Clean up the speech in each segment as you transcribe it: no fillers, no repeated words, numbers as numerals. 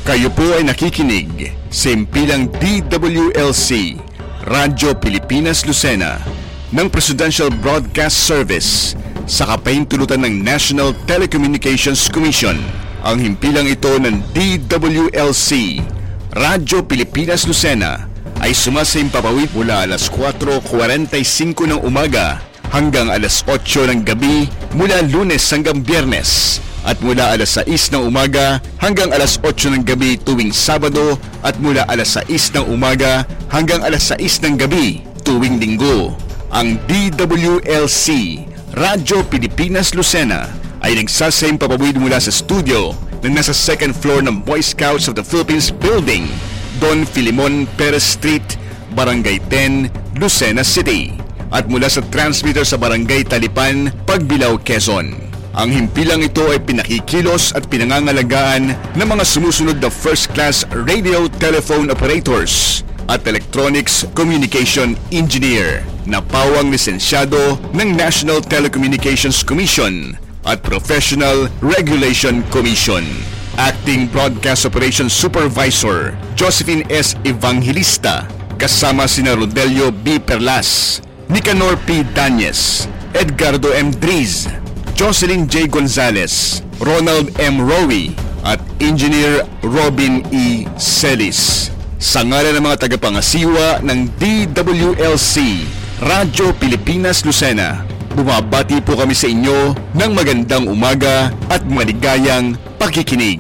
Kayo po ay nakikinig sa impilang DWLC, Radyo Pilipinas Lucena, ng Presidential Broadcast Service sa kapahintulutan ng National Telecommunications Commission. Ang himpilang ito ng DWLC, Radyo Pilipinas Lucena, ay sumasaimpapawid mula alas 4:45 ng umaga hanggang alas 8 ng gabi mula Lunes hanggang Biyernes, at mula alas 6 ng umaga hanggang alas 8 ng gabi tuwing Sabado, at mula alas 6 ng umaga hanggang alas 6 ng gabi tuwing Linggo. Ang DWLC, Radyo Pilipinas Lucena, ay nagsasaimpapawid mula sa studio na nasa second floor ng Boy Scouts of the Philippines Building, Don Filimon Perez Street, Barangay 10, Lucena City, at mula sa transmitter sa Barangay Talipan, Pagbilao, Quezon. Ang himpilang ito ay pinakikilos at pinangangalagaan ng mga sumusunod na first-class radio telephone operators at electronics communication engineer na pawang lisensyado ng National Telecommunications Commission at Professional Regulation Commission. Acting Broadcast Operations Supervisor Josephine S. Evangelista, kasama sina Rodelio B. Perlas, Nicanor P. Danyes, Edgardo M. Driz, Jocelyn J. Gonzalez, Ronald M. Rowe, at Engineer Robin E. Celis. Sa ngalan ng mga tagapangasiwa ng DWLC, Radyo Pilipinas Lucena, bumabati po kami sa inyo ng magandang umaga at maligayang pakikinig.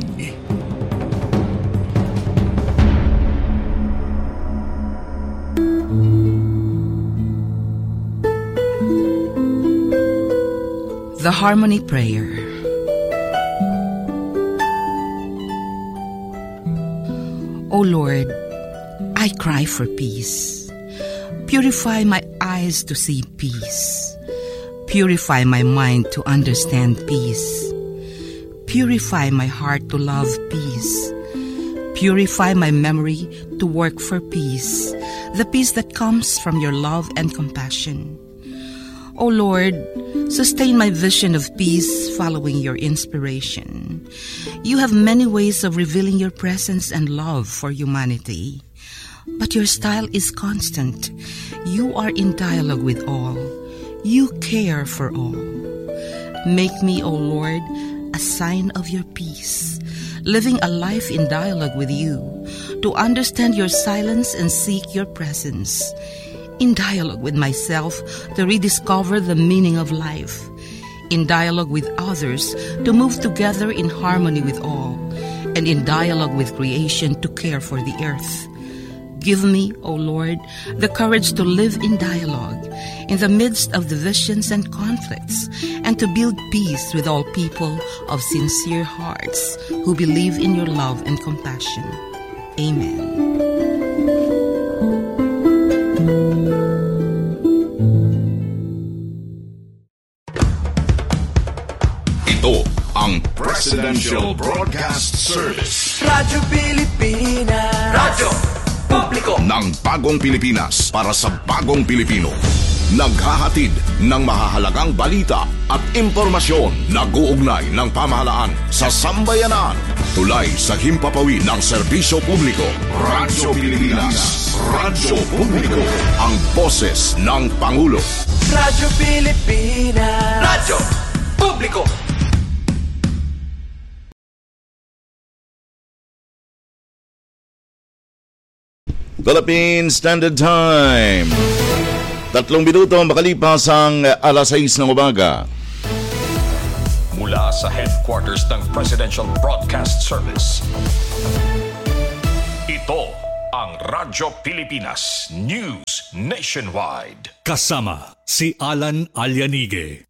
The Harmony Prayer. O Lord, I cry for peace. Purify my eyes to see peace. Purify my mind to understand peace. Purify my heart to love peace. Purify my memory to work for peace, the peace that comes from your love and compassion. O Lord, sustain my vision of peace following your inspiration. You have many ways of revealing your presence and love for humanity, but your style is constant. You are in dialogue with all. You care for all. Make me, O Lord, a sign of your peace, living a life in dialogue with you, to understand your silence and seek your presence. In dialogue with myself, to rediscover the meaning of life. In dialogue with others, to move together in harmony with all. And in dialogue with creation, to care for the earth. Give me, O Lord, the courage to live in dialogue, in the midst of divisions and conflicts, and to build peace with all people of sincere hearts who believe in your love and compassion. Amen. Ito ang Presidential Broadcast Service. Radyo Pilipinas. Radyo Publiko ng bagong Pilipinas para sa bagong Pilipino. Naghahatid ng mahahalagang balita at impormasyon na guugnay ng pamahalaan sa sambayanan. Tulay sa himpapawid ng serbisyo publiko. Radyo Pilipinas. Radyo Publiko. Ang boses ng Pangulo. Radyo Pilipinas. Radyo Publiko. Philippine Standard Time. 3 minuto makalipas ang alas 6 ng umaga. Mula sa headquarters ng Presidential Broadcast Service, ito ang Radyo Pilipinas News Nationwide. Kasama si Alan Alianige.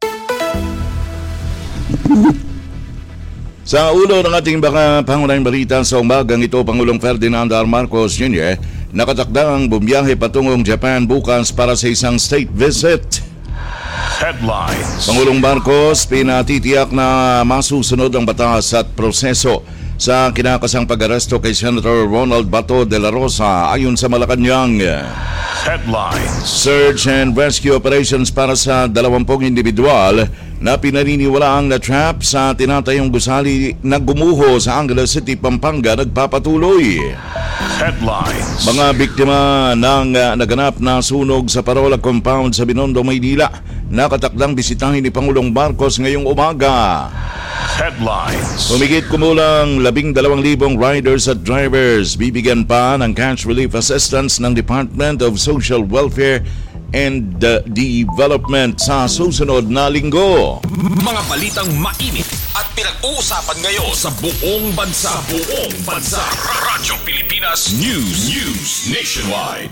Sa ulo ng ating pangunahing balita sa umagang ito, Pangulong Ferdinand R. Marcos Jr. nakatakda ang bumiyahe patungong Japan bukas para sa isang state visit. Headlines. Pangulong Marcos pinatitiyak na masusunod ang batas at proseso sa kinakasang pag-aresto kay Senator Ronald Bato de la Rosa ayon sa Malacanang. Headlines. Search and rescue operations para sa 20 individual na pinaniniwalaang na-trap sa tinatayong gusali na gumuho sa Angeles City, Pampanga nagpapatuloy. Headlines. Mga biktima ng naganap na sunog sa Parola Compound sa Binondo, Maynila nakatakdang bisitahin ni Pangulong Marcos ngayong umaga. Headlines. Humigit kumulang 12,000 riders at drivers bibigyan pa ng cash relief assistance ng Department of Social Welfare and Development sa susunod na linggo. Mga balitang mainit at pinag-uusapan ngayon sa buong bansa. Radyo Pilipinas News Nationwide.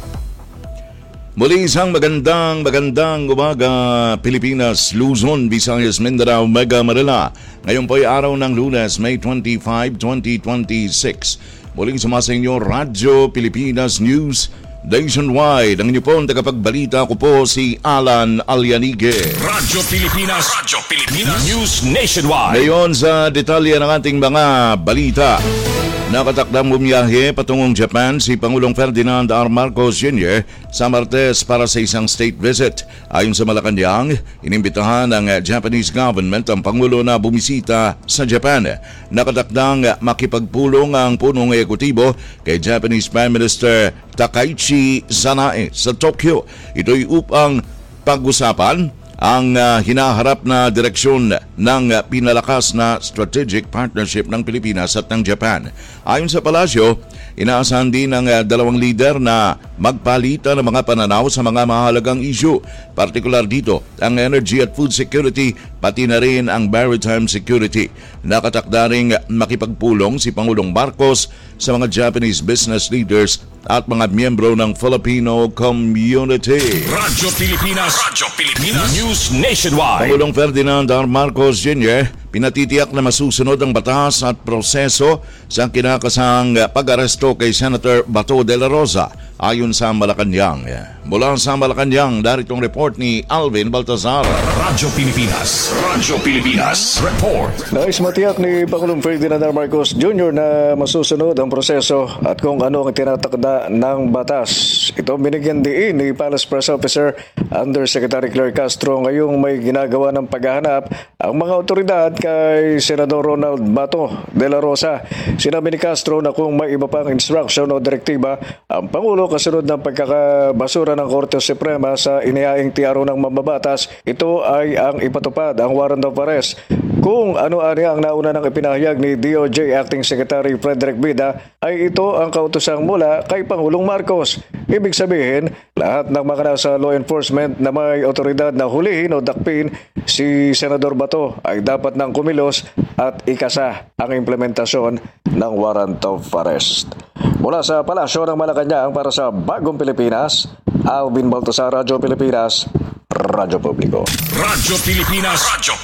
Muli isang magandang umaga, Pilipinas, Luzon, Visayas, Mindanao, Mega Manila. Ngayon po ay araw ng Lunes, May 25, 2026. Muling sumasa inyo, Radyo Pilipinas News Nationwide. Ang inyo po ang tagapagbalita, ko po si Alan Alyanige. Radyo Pilipinas News Nationwide. Ngayon sa detalye ng ating mga balita. Nakatakdang bumiyahe patungong Japan si Pangulong Ferdinand R. Marcos Jr. sa Martes para sa isang state visit. Ayon sa Malacanang, inimbitahan ng Japanese government ang Pangulo na bumisita sa Japan. Nakatakdang makipagpulong ang punong ekutibo kay Japanese Prime Minister Takaichi Sanae sa Tokyo. Ito'y upang pag-usapan ang hinaharap na direksyon ng pinalakas na strategic partnership ng Pilipinas at ng Japan. Ayon sa palasyo, inaasahan din ng dalawang lider na magpalitan ng mga pananaw sa mga mahalagang issue. Partikular dito ang energy at food security, pati na rin ang maritime security. Nakatakda ring makipagpulong si Pangulong Marcos sa mga Japanese business leaders at mga miyembro ng Filipino community. Radyo Pilipinas News Nationwide. Pangulong Ferdinand R. Marcos Jr. pinatitiyak na masusunod ang batas at proseso sa kinakasang pag-aresto kay Senator Bato de la Rosa ayon sa Malacanang. Mula sa Malacanang, daritong report ni Alvin Baltazar. Radyo Pilipinas Report. Nais matiyak ni Pangulong Ferdinand R. Marcos Jr. na masusunod ang proseso at kung ano ang tinatakda ng batas. Ito binigyan diin ni Palace Press Officer Undersecretary Claire Castro ngayong may ginagawa ng paghahanap ang mga otoridad kay Senador Ronald Bato de la Rosa. Sinabi ni Castro na kung may iba pang instruction o direktiba ang Pangulo kasunod ng pagkakabasura ng Korte Suprema sa inihaing tiaro ng mambabatas, ito ay ang ipatupad ang warrant of arrest. Kung ano-ano ang nauna ng ipinahayag ni DOJ Acting Secretary Frederick Bida ay ito ang kautosang mula kay Pangulong Marcos. Ibig sabihin, lahat ng mga nasa law enforcement na may otoridad na hulihin o dakpin si Senador Bato ay dapat nang kumilos at ikasa ang implementasyon ng warrant of arrest. Mula sa Palasyo ng Malacanang para sa Bagong Pilipinas, Alvin Baltazar, Radyo Pilipinas, Radyo Publiko. Radyo Pilipinas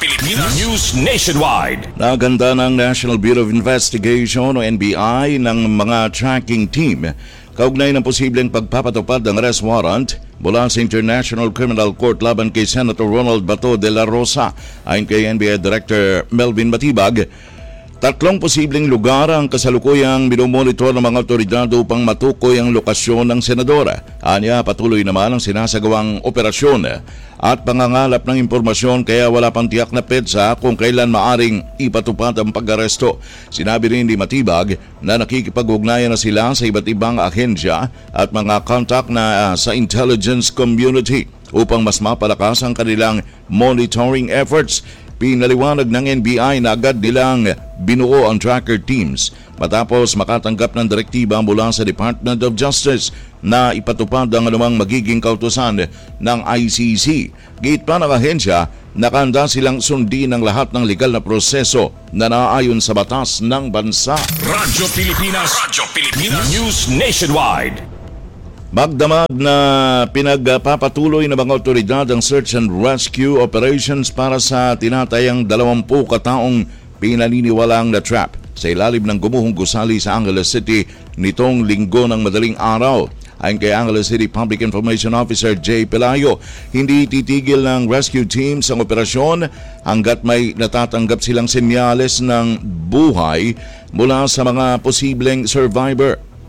News Nationwide. Naganda ng National Bureau of Investigation o NBI ng mga tracking team kaugnay ng posibleng pagpapatupad ng arrest warrant mula sa International Criminal Court laban kay Senator Ronald Bato de la Rosa. Ayon kay NBI Director Melvin Matibag, 3 posibleng lugar ang kasalukuyang minomonitor ng mga otoridad upang matukoy ang lokasyon ng senadora. Anya, patuloy naman ang sinasagawang operasyon at pangangalap ng impormasyon kaya wala pang tiyak na petsa kung kailan maaring ipatupad ang pag-aresto. Sinabi rin ni Matibag na nakikipag-ugnayan na sila sa iba't ibang ahensya at mga contact na sa intelligence community upang mas mapalakas ang kanilang monitoring efforts. Pinaliwanag ng NBI na agad nilang binuo ang tracker teams matapos makatanggap ng direktiba mula sa Department of Justice na ipatupad ang anumang magiging kautusan ng ICC. Gate pa ng ahensya, nakahanda silang sundin ang lahat ng legal na proseso na naayon sa batas ng bansa. Radyo Pilipinas News Nationwide. Magdamag na pinagpapatuloy ng mga otoridad ang search and rescue operations para sa tinatayang 20 kataong pinaniniwalaang na-trap sa ilalim ng gumuhong gusali sa Angeles City nitong linggo ng madaling araw. Ayon kay Angeles City Public Information Officer Jay Pelayo, hindi titigil ng rescue teams ang operasyon hanggat may natatanggap silang senyales ng buhay mula sa mga posibleng survivor.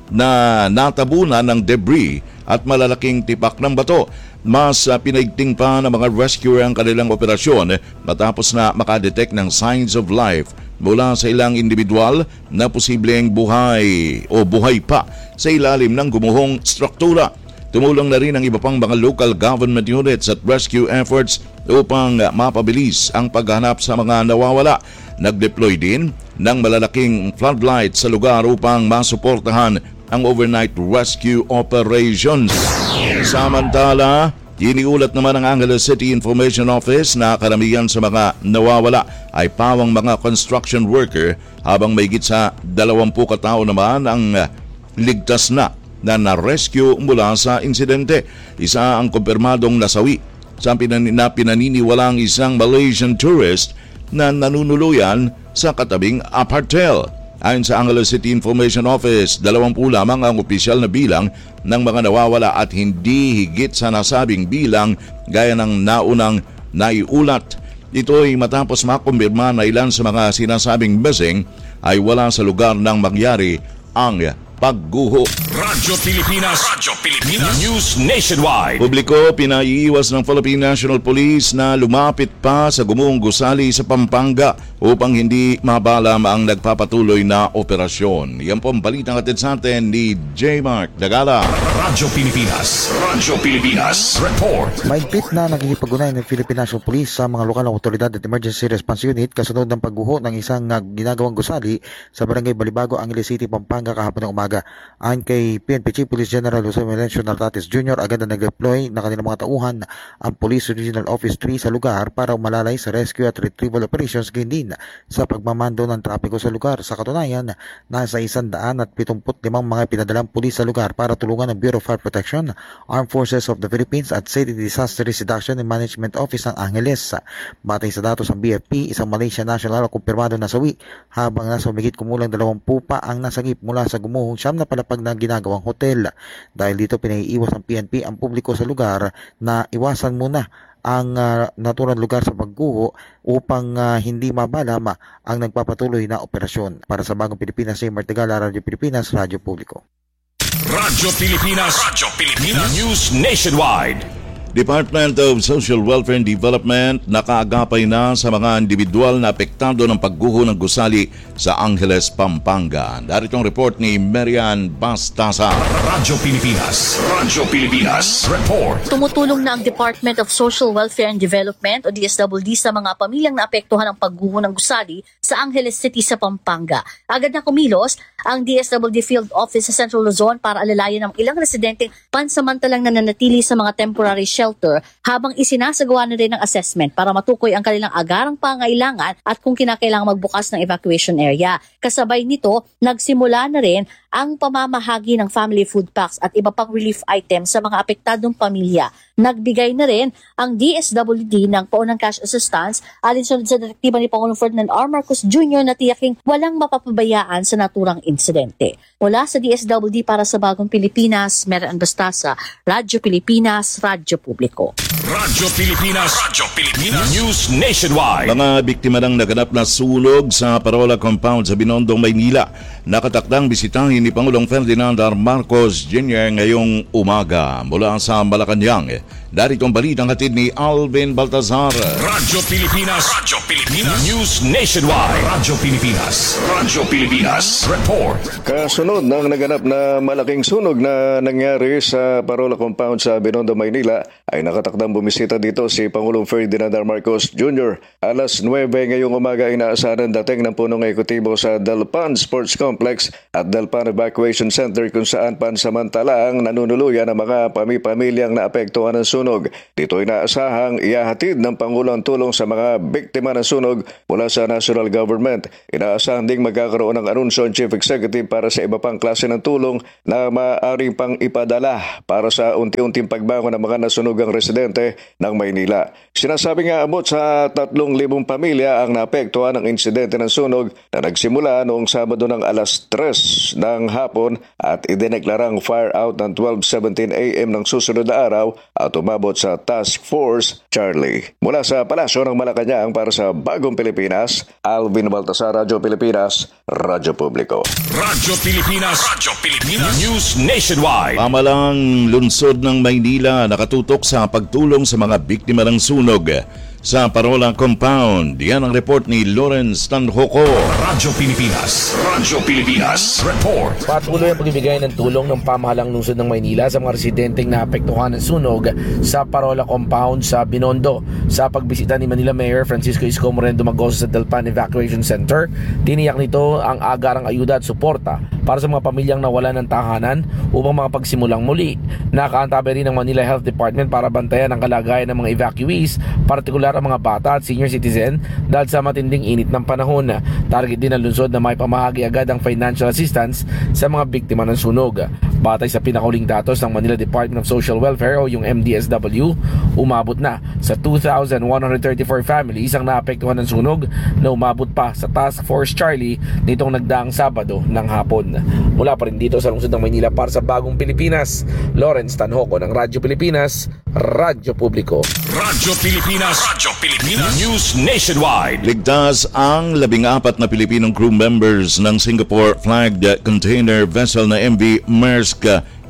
na natabunan ng debris at malalaking tipak ng bato. Mas pinaigting pa ng mga rescuer ang kanilang operasyon matapos na makadetect ng signs of life mula sa ilang individual na posibleng buhay pa sa ilalim ng gumuhong struktura. Tumulong na rin ang iba pang mga local government units at rescue efforts upang mapabilis ang paghanap sa mga nawawala. Nag-deploy din ng malalaking floodlights sa lugar upang masuportahan ang overnight rescue operations. Samantala, iniulat naman ng Angeles City Information Office na karamihan sa mga nawawala ay pawang mga construction worker habang mahigit sa 20 katao naman ang ligtas na na-rescue mula sa insidente. Isa ang kumpirmadong nasawi sa pinaniniwalang isang Malaysian tourist na nanunuluyan sa katabing apartheid. Ayon sa Angeles City Information Office, 20 lamang ang opisyal na bilang ng mga nawawala at hindi higit sa nasabing bilang gaya ng naunang naiulat. Ito ay matapos makumbirma na ilan sa mga sinasabing missing ay wala sa lugar nang mangyari ang pagguho. Radyo Pilipinas News Nationwide. Publiko, pinaiiwas ng Philippine National Police na lumapit pa sa gumuhong gusali sa Pampanga upang hindi mabalam ang nagpapatuloy na operasyon. Yan po ang balitang hatid sa atin ni J. Mark Dagala. Radyo Pilipinas Report. Mahigpit na nagkikipag-ugnayan ng Philippine National Police sa mga lokal na otoridad at Emergency Response Unit kasunod ng pagguho ng isang ginagawang gusali sa Barangay Balibago, Angeles City, Pampanga kahapon ng umaga. Ayon kay PNP Chief Police General Jose Melencio Nartates Jr., agad na nag-deploy ng kanilang mga tauhan ang Police Regional Office 3 sa lugar para umalalay sa rescue at retrieval operations gayon din sa pagmamando ng trapiko sa lugar. Sa katunayan, nasa 175 mga pinadalang pulis sa lugar para tulungan ng Bureau of Fire Protection, Armed Forces of the Philippines at City Disaster Risk Reduction and Management Office ng Angeles. Batay sa datos ng BFP, isang Malaysian national kumpirmado nasawi habang nasa humigit kumulang 20 pa ang nasagip mula sa gumuhong siyam na palapag na ginagawang hotel. Dahil dito pinaiiwas ng PNP ang publiko sa lugar na iwasan muna ang naturang lugar sa pagguho upang hindi mabalam ang nagpapatuloy na operasyon. Para sa Bagong Pilipinas, J. Martigala, Radyo Pilipinas, Radyo Publiko. Radyo Pilipinas News Nationwide. Department of Social Welfare and Development nakaagapay na sa mga individual na apektado ng pagguho ng gusali sa Angeles, Pampanga. Darito ang report ni Marian Bastasa. Radyo Pilipinas Report. Tumutulong na ang Department of Social Welfare and Development o DSWD sa mga pamilyang naapektuhan ng pagguho ng gusali sa Angeles City sa Pampanga. Agad na kumilos ang DSWD Field Office sa Central Luzon para alalayan ang ilang residenteng pansamantalang nananatili sa mga temporary shelter habang isinasagawa na rin ang assessment para matukoy ang kanilang agarang pangailangan at kung kinakailangan magbukas ng evacuation area. Kasabay nito, nagsimula na rin ang pamamahagi ng family food packs at iba pang relief items sa mga apektadong pamilya. Nagbigay na rin ang DSWD ng paunang cash assistance alinsunod sa direktiba ni Pangulong Ferdinand R. Marcos Jr. na tiyaking walang mapapabayaan sa naturang insidente. Mula sa DSWD para sa Bagong Pilipinas, Marian Bastasa, Radyo Pilipinas, Radyo Publiko. Radyo Pilipinas News Nationwide. Mga biktima ng naganap na sunog sa Parola Compound sa Binondong, Maynila, nakatakdang bisitahin ni Pangulong Ferdinand R. Marcos Jr. ngayong umaga mula sa Malacanang. Darito ang balitang hatid ni Alvin Baltazar. Radyo Pilipinas News Nationwide. Radyo Pilipinas Report. Kasunod ng naganap na malaking sunog na nangyari sa Parola Compound sa Binondo, Maynila, ay nakatakdang bumisita dito si Pangulong Ferdinand R. Marcos Jr. Alas 9 ngayong umaga inaasahan dating ng punong ekutibo sa Dalpan Sports Complex at Dalpan Evacuation Center kung saan pansamantala ang nanunuluyan ng mga pamilyang naapektuhan ng sunog. Dito inaasahang ihahatid ng Pangulo ang tulong sa mga biktima ng sunog mula sa national government. Inaasahan ding magkakaroon ng anunsyo ang Chief Executive para sa iba pang klase ng tulong na maaaring pang ipadala para sa unti-unting pagbangon ng mga nasunugang residente ng Maynila. Sinasabi nga abot sa 3,000 pamilya ang naapektuhan ng insidente ng sunog na nagsimula noong Sabado ng alas 3 ng hapon at idineklarang fire out ng 12:17 a.m. ng susunod na araw at umabot sa Task Force Charlie. Mula sa Palasyo ng Malacanang para sa Bagong Pilipinas, Alvin Baltasar, Radyo Pilipinas, Radyo Publiko. Radyo Pilipinas, News Nationwide. Pamalang lungsod ng Maynila nakatutok sa pagtulong sa mga biktima ng sunog sa Parola Compound. Yan ang report ni Lawrence Tanhoco. Radyo Pilipinas, report. Patuloy ang pagbibigay ng tulong ng pamahalang lungsod ng Maynila sa mga residenteng naapektuhan ng sunog sa Parola Compound sa Binondo. Sa pagbisita ni Manila Mayor Francisco Isko Moreno Dumagoso sa Dalpan Evacuation Center, tiniyak nito ang agarang ayuda at suporta para sa mga pamilyang nawalan ng tahanan upang makapagsimulang muli. Nakaantabi rin ng Manila Health Department para bantayan ang kalagayan ng mga evacuees, partikular ang mga bata at senior citizen dahil sa matinding init ng panahon. Target din ng lungsod na may pamahagi agad ang financial assistance sa mga biktima ng sunog. Batay sa pinakahuling datos ng Manila Department of Social Welfare o yung MDSW, umabot na sa 2,134 families ang naapektuhan ng sunog na umabot pa sa Task Force Charlie nitong nagdaang Sabado ng hapon. Mula pa rin dito sa lungsod ng Maynila para sa Bagong Pilipinas, Lawrence Tanhoco ng Radyo Pilipinas, Radyo Publiko. Radyo Pilipinas, News Nationwide. Ligtas ang 14 na Pilipinong crew members ng Singapore-flagged container vessel na MV Maersk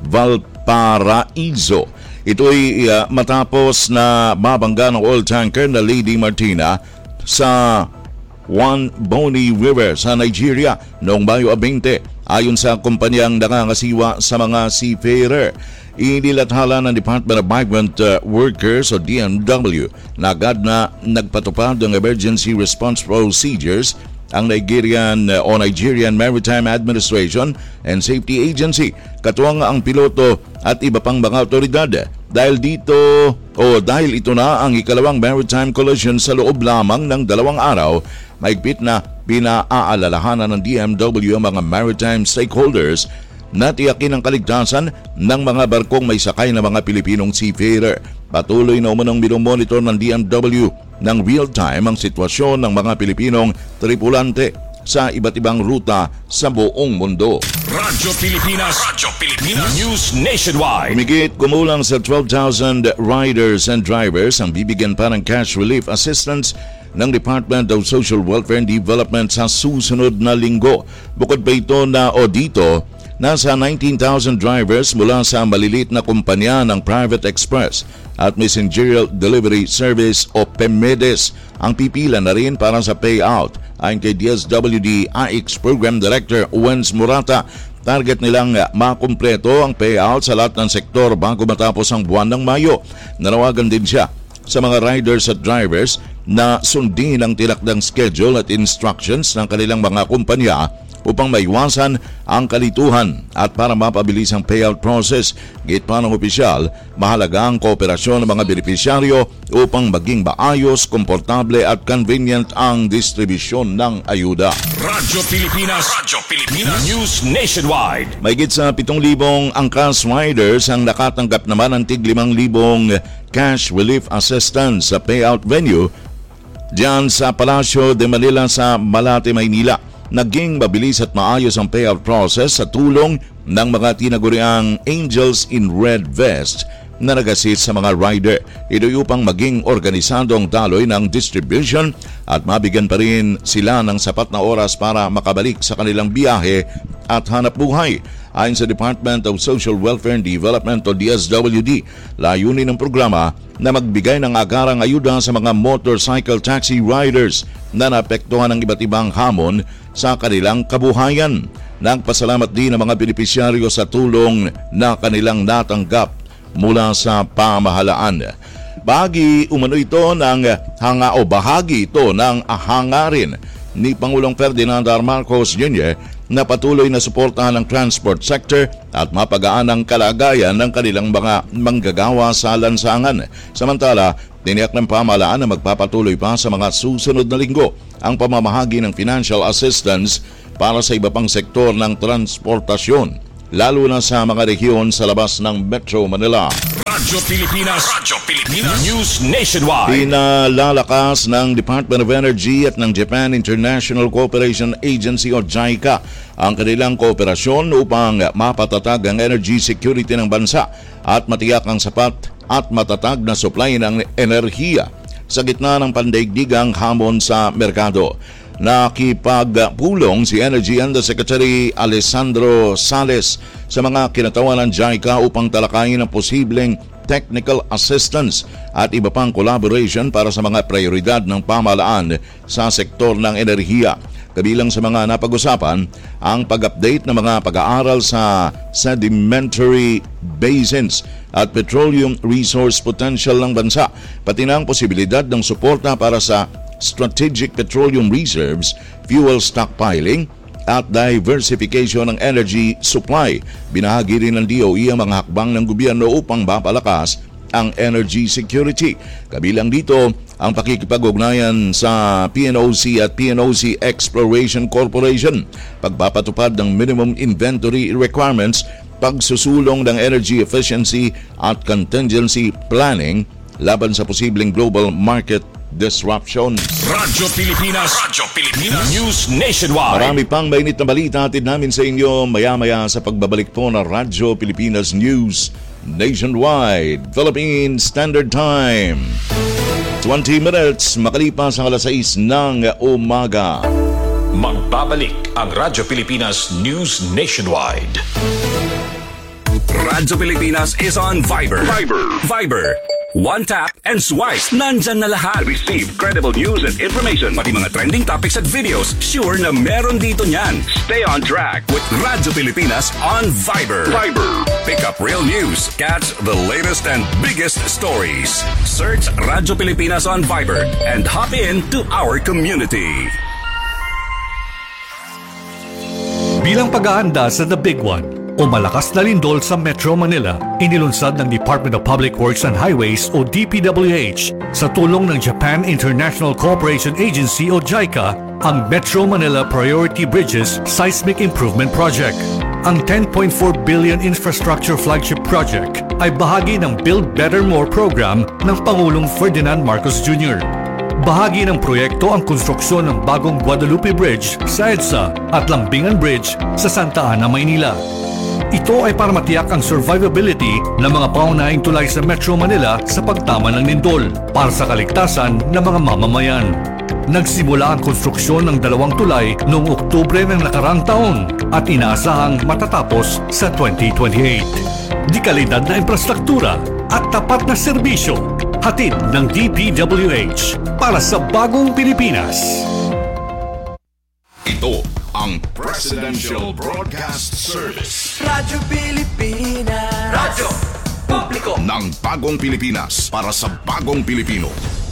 Valparaiso. Ito'y matapos na mabangga ng oil tanker na Lady Martina sa One Boni River sa Nigeria noong Mayo 20. Ayon sa kumpanyang nakangasiwa sa mga seafarer, inilathala ng Department of Migrant Workers o DMW na agad na nagpatupad ng emergency response procedures ang Nigerian Maritime Administration and Safety Agency, katuwang ang piloto at iba pang mga otoridad. Dahil ito na ang ikalawang maritime collision sa loob lamang ng 2 araw, mahigpit na pinaaalalahanan ng DMW ang mga maritime stakeholders na tiyakin ang kaligtasan ng mga barkong may sakay na mga Pilipinong seafarer. Patuloy na umunong minomonitor ng DMW ng real-time ang sitwasyon ng mga Pilipinong tripulante sa iba't ibang ruta sa buong mundo. Radyo Pilipinas, News Nationwide. Humigit kumulang sa 12,000 riders and drivers ang bibigyan pa ng cash relief assistance ng Department of Social Welfare and Development sa susunod na linggo. Bukod pa ito dito, nasa 19,000 drivers mula sa maliliit na kumpanya ng Private Express at Messengerial Delivery Service o PEMEDES ang pipila na rin para sa payout. Ayon kay DSWD AIX Program Director Wens Murata, target nilang makumpleto ang payout sa lahat ng sektor bago matapos ang buwan ng Mayo. Nanawagan din siya sa mga riders at drivers na sundin ang tinakdang schedule at instructions ng kanilang mga kumpanya upang maiwasan ang kalituhan at para mapabilis ang payout process. Git pa ng opisyal, mahalaga ang kooperasyon ng mga benepisyaryo upang maging maayos, komportable at convenient ang distribusyon ng ayuda. Radyo Pilipinas, News Nationwide. Mahigit sa 7,000 angkas riders ang nakatanggap naman ng tig 5,000 cash relief assistance sa payout venue diyan sa Palasyo de Manila sa Malate, Maynila. Naging mabilis at maayos ang payout process sa tulong ng mga tinaguriang Angels in Red Vest na nag-assist sa mga rider. Ito'y upang maging organisado ang daloy ng distribution at mabigyan pa rin sila ng sapat na oras para makabalik sa kanilang biyahe at hanap buhay. Ayon sa Department of Social Welfare and Development o DSWD, layunin ng programa na magbigay ng agarang ayuda sa mga motorcycle taxi riders na naapektuhan ng iba't ibang hamon sa kanilang kabuhayan. Nagpasalamat din ang mga benepisyaryo sa tulong na kanilang natanggap mula sa pamahalaan. Bahagi ito ng hangarin ni Pangulong Ferdinand R. Marcos Jr. na patuloy na suportahan ng transport sector at mapagaan ang kalagayan ng kanilang mga manggagawa sa lansangan. Samantala, tiniyak ng pamahalaan na magpapatuloy pa sa mga susunod na linggo ang pamamahagi ng financial assistance para sa iba pang sektor ng transportasyon, lalo na sa mga rehiyon sa labas ng Metro Manila. Radyo Pilipinas, News Nationwide. Pinalalakas ng Department of Energy at ng Japan International Cooperation Agency o JICA ang kanilang kooperasyon upang mapatatag ang energy security ng bansa at matiyak ang sapat at matatag na supply ng enerhiya sa gitna ng pandaigdigang hamon sa merkado. Nakipagpulong si Energy Undersecretary Alessandro Sales sa mga kinatawan ng JICA upang talakayin ang posibleng technical assistance at iba pang collaboration para sa mga prioridad ng pamahalaan sa sektor ng enerhiya. Kabilang sa mga napag-usapan ang pag-update ng mga pag-aaral sa sedimentary basins at petroleum resource potential ng bansa, pati na ang posibilidad ng suporta para sa strategic petroleum reserves, fuel stockpiling at diversification ng energy supply. Binahagi rin ng DOE ang mga hakbang ng gobyerno upang mapalakas ang energy security. Kabilang dito ang pakikipag-ugnayan sa PNOC at PNOC Exploration Corporation, pagpapatupad ng minimum inventory requirements, pagsusulong ng energy efficiency at contingency planning laban sa posibleng global market disruption. Radyo Pilipinas News Nationwide. Marami pang mainit na balita atid namin sa inyo maya-maya sa pagbabalik po ng Radyo Pilipinas News Nationwide. Philippine Standard Time, 20 minutes makalipas ang 6 ng umaga. Magbabalik ang Radyo Pilipinas News Nationwide. Radyo Pilipinas is on Viber. One tap and swipe. Nandyan na lahat. Receive credible news and information. Pati mga trending topics at videos. Sure na meron dito niyan. Stay on track with Radyo Pilipinas on Viber. Pick up real news. Catch the latest and biggest stories. Search Radyo Pilipinas on Viber and hop in to our community. Bilang pag-aanda sa The Big One o malakas na lindol sa Metro Manila, inilunsad ng Department of Public Works and Highways o DPWH sa tulong ng Japan International Cooperation Agency o JICA ang Metro Manila Priority Bridges Seismic Improvement Project. Ang 10.4 billion infrastructure flagship project ay bahagi ng Build Better More program ng Pangulong Ferdinand Marcos Jr. Bahagi ng proyekto ang konstruksyon ng bagong Guadalupe Bridge sa EDSA at Lambingan Bridge sa Santa Ana, Maynila. Ito ay para matiyak ang survivability ng mga paunahing tulay sa Metro Manila sa pagtama ng lindol para sa kaligtasan ng mga mamamayan. Nagsimula ang konstruksyon ng 2 tulay noong Oktubre ng nakarang taon at inaasahang matatapos sa 2028. Di kalidad na infrastruktura at tapat na serbisyo, hatid ng DPWH para sa bagong Pilipinas. Ito ang Presidential Broadcast Service. Radyo Pilipinas. Radyo Publiko ng bagong Pilipinas para sa bagong Pilipino.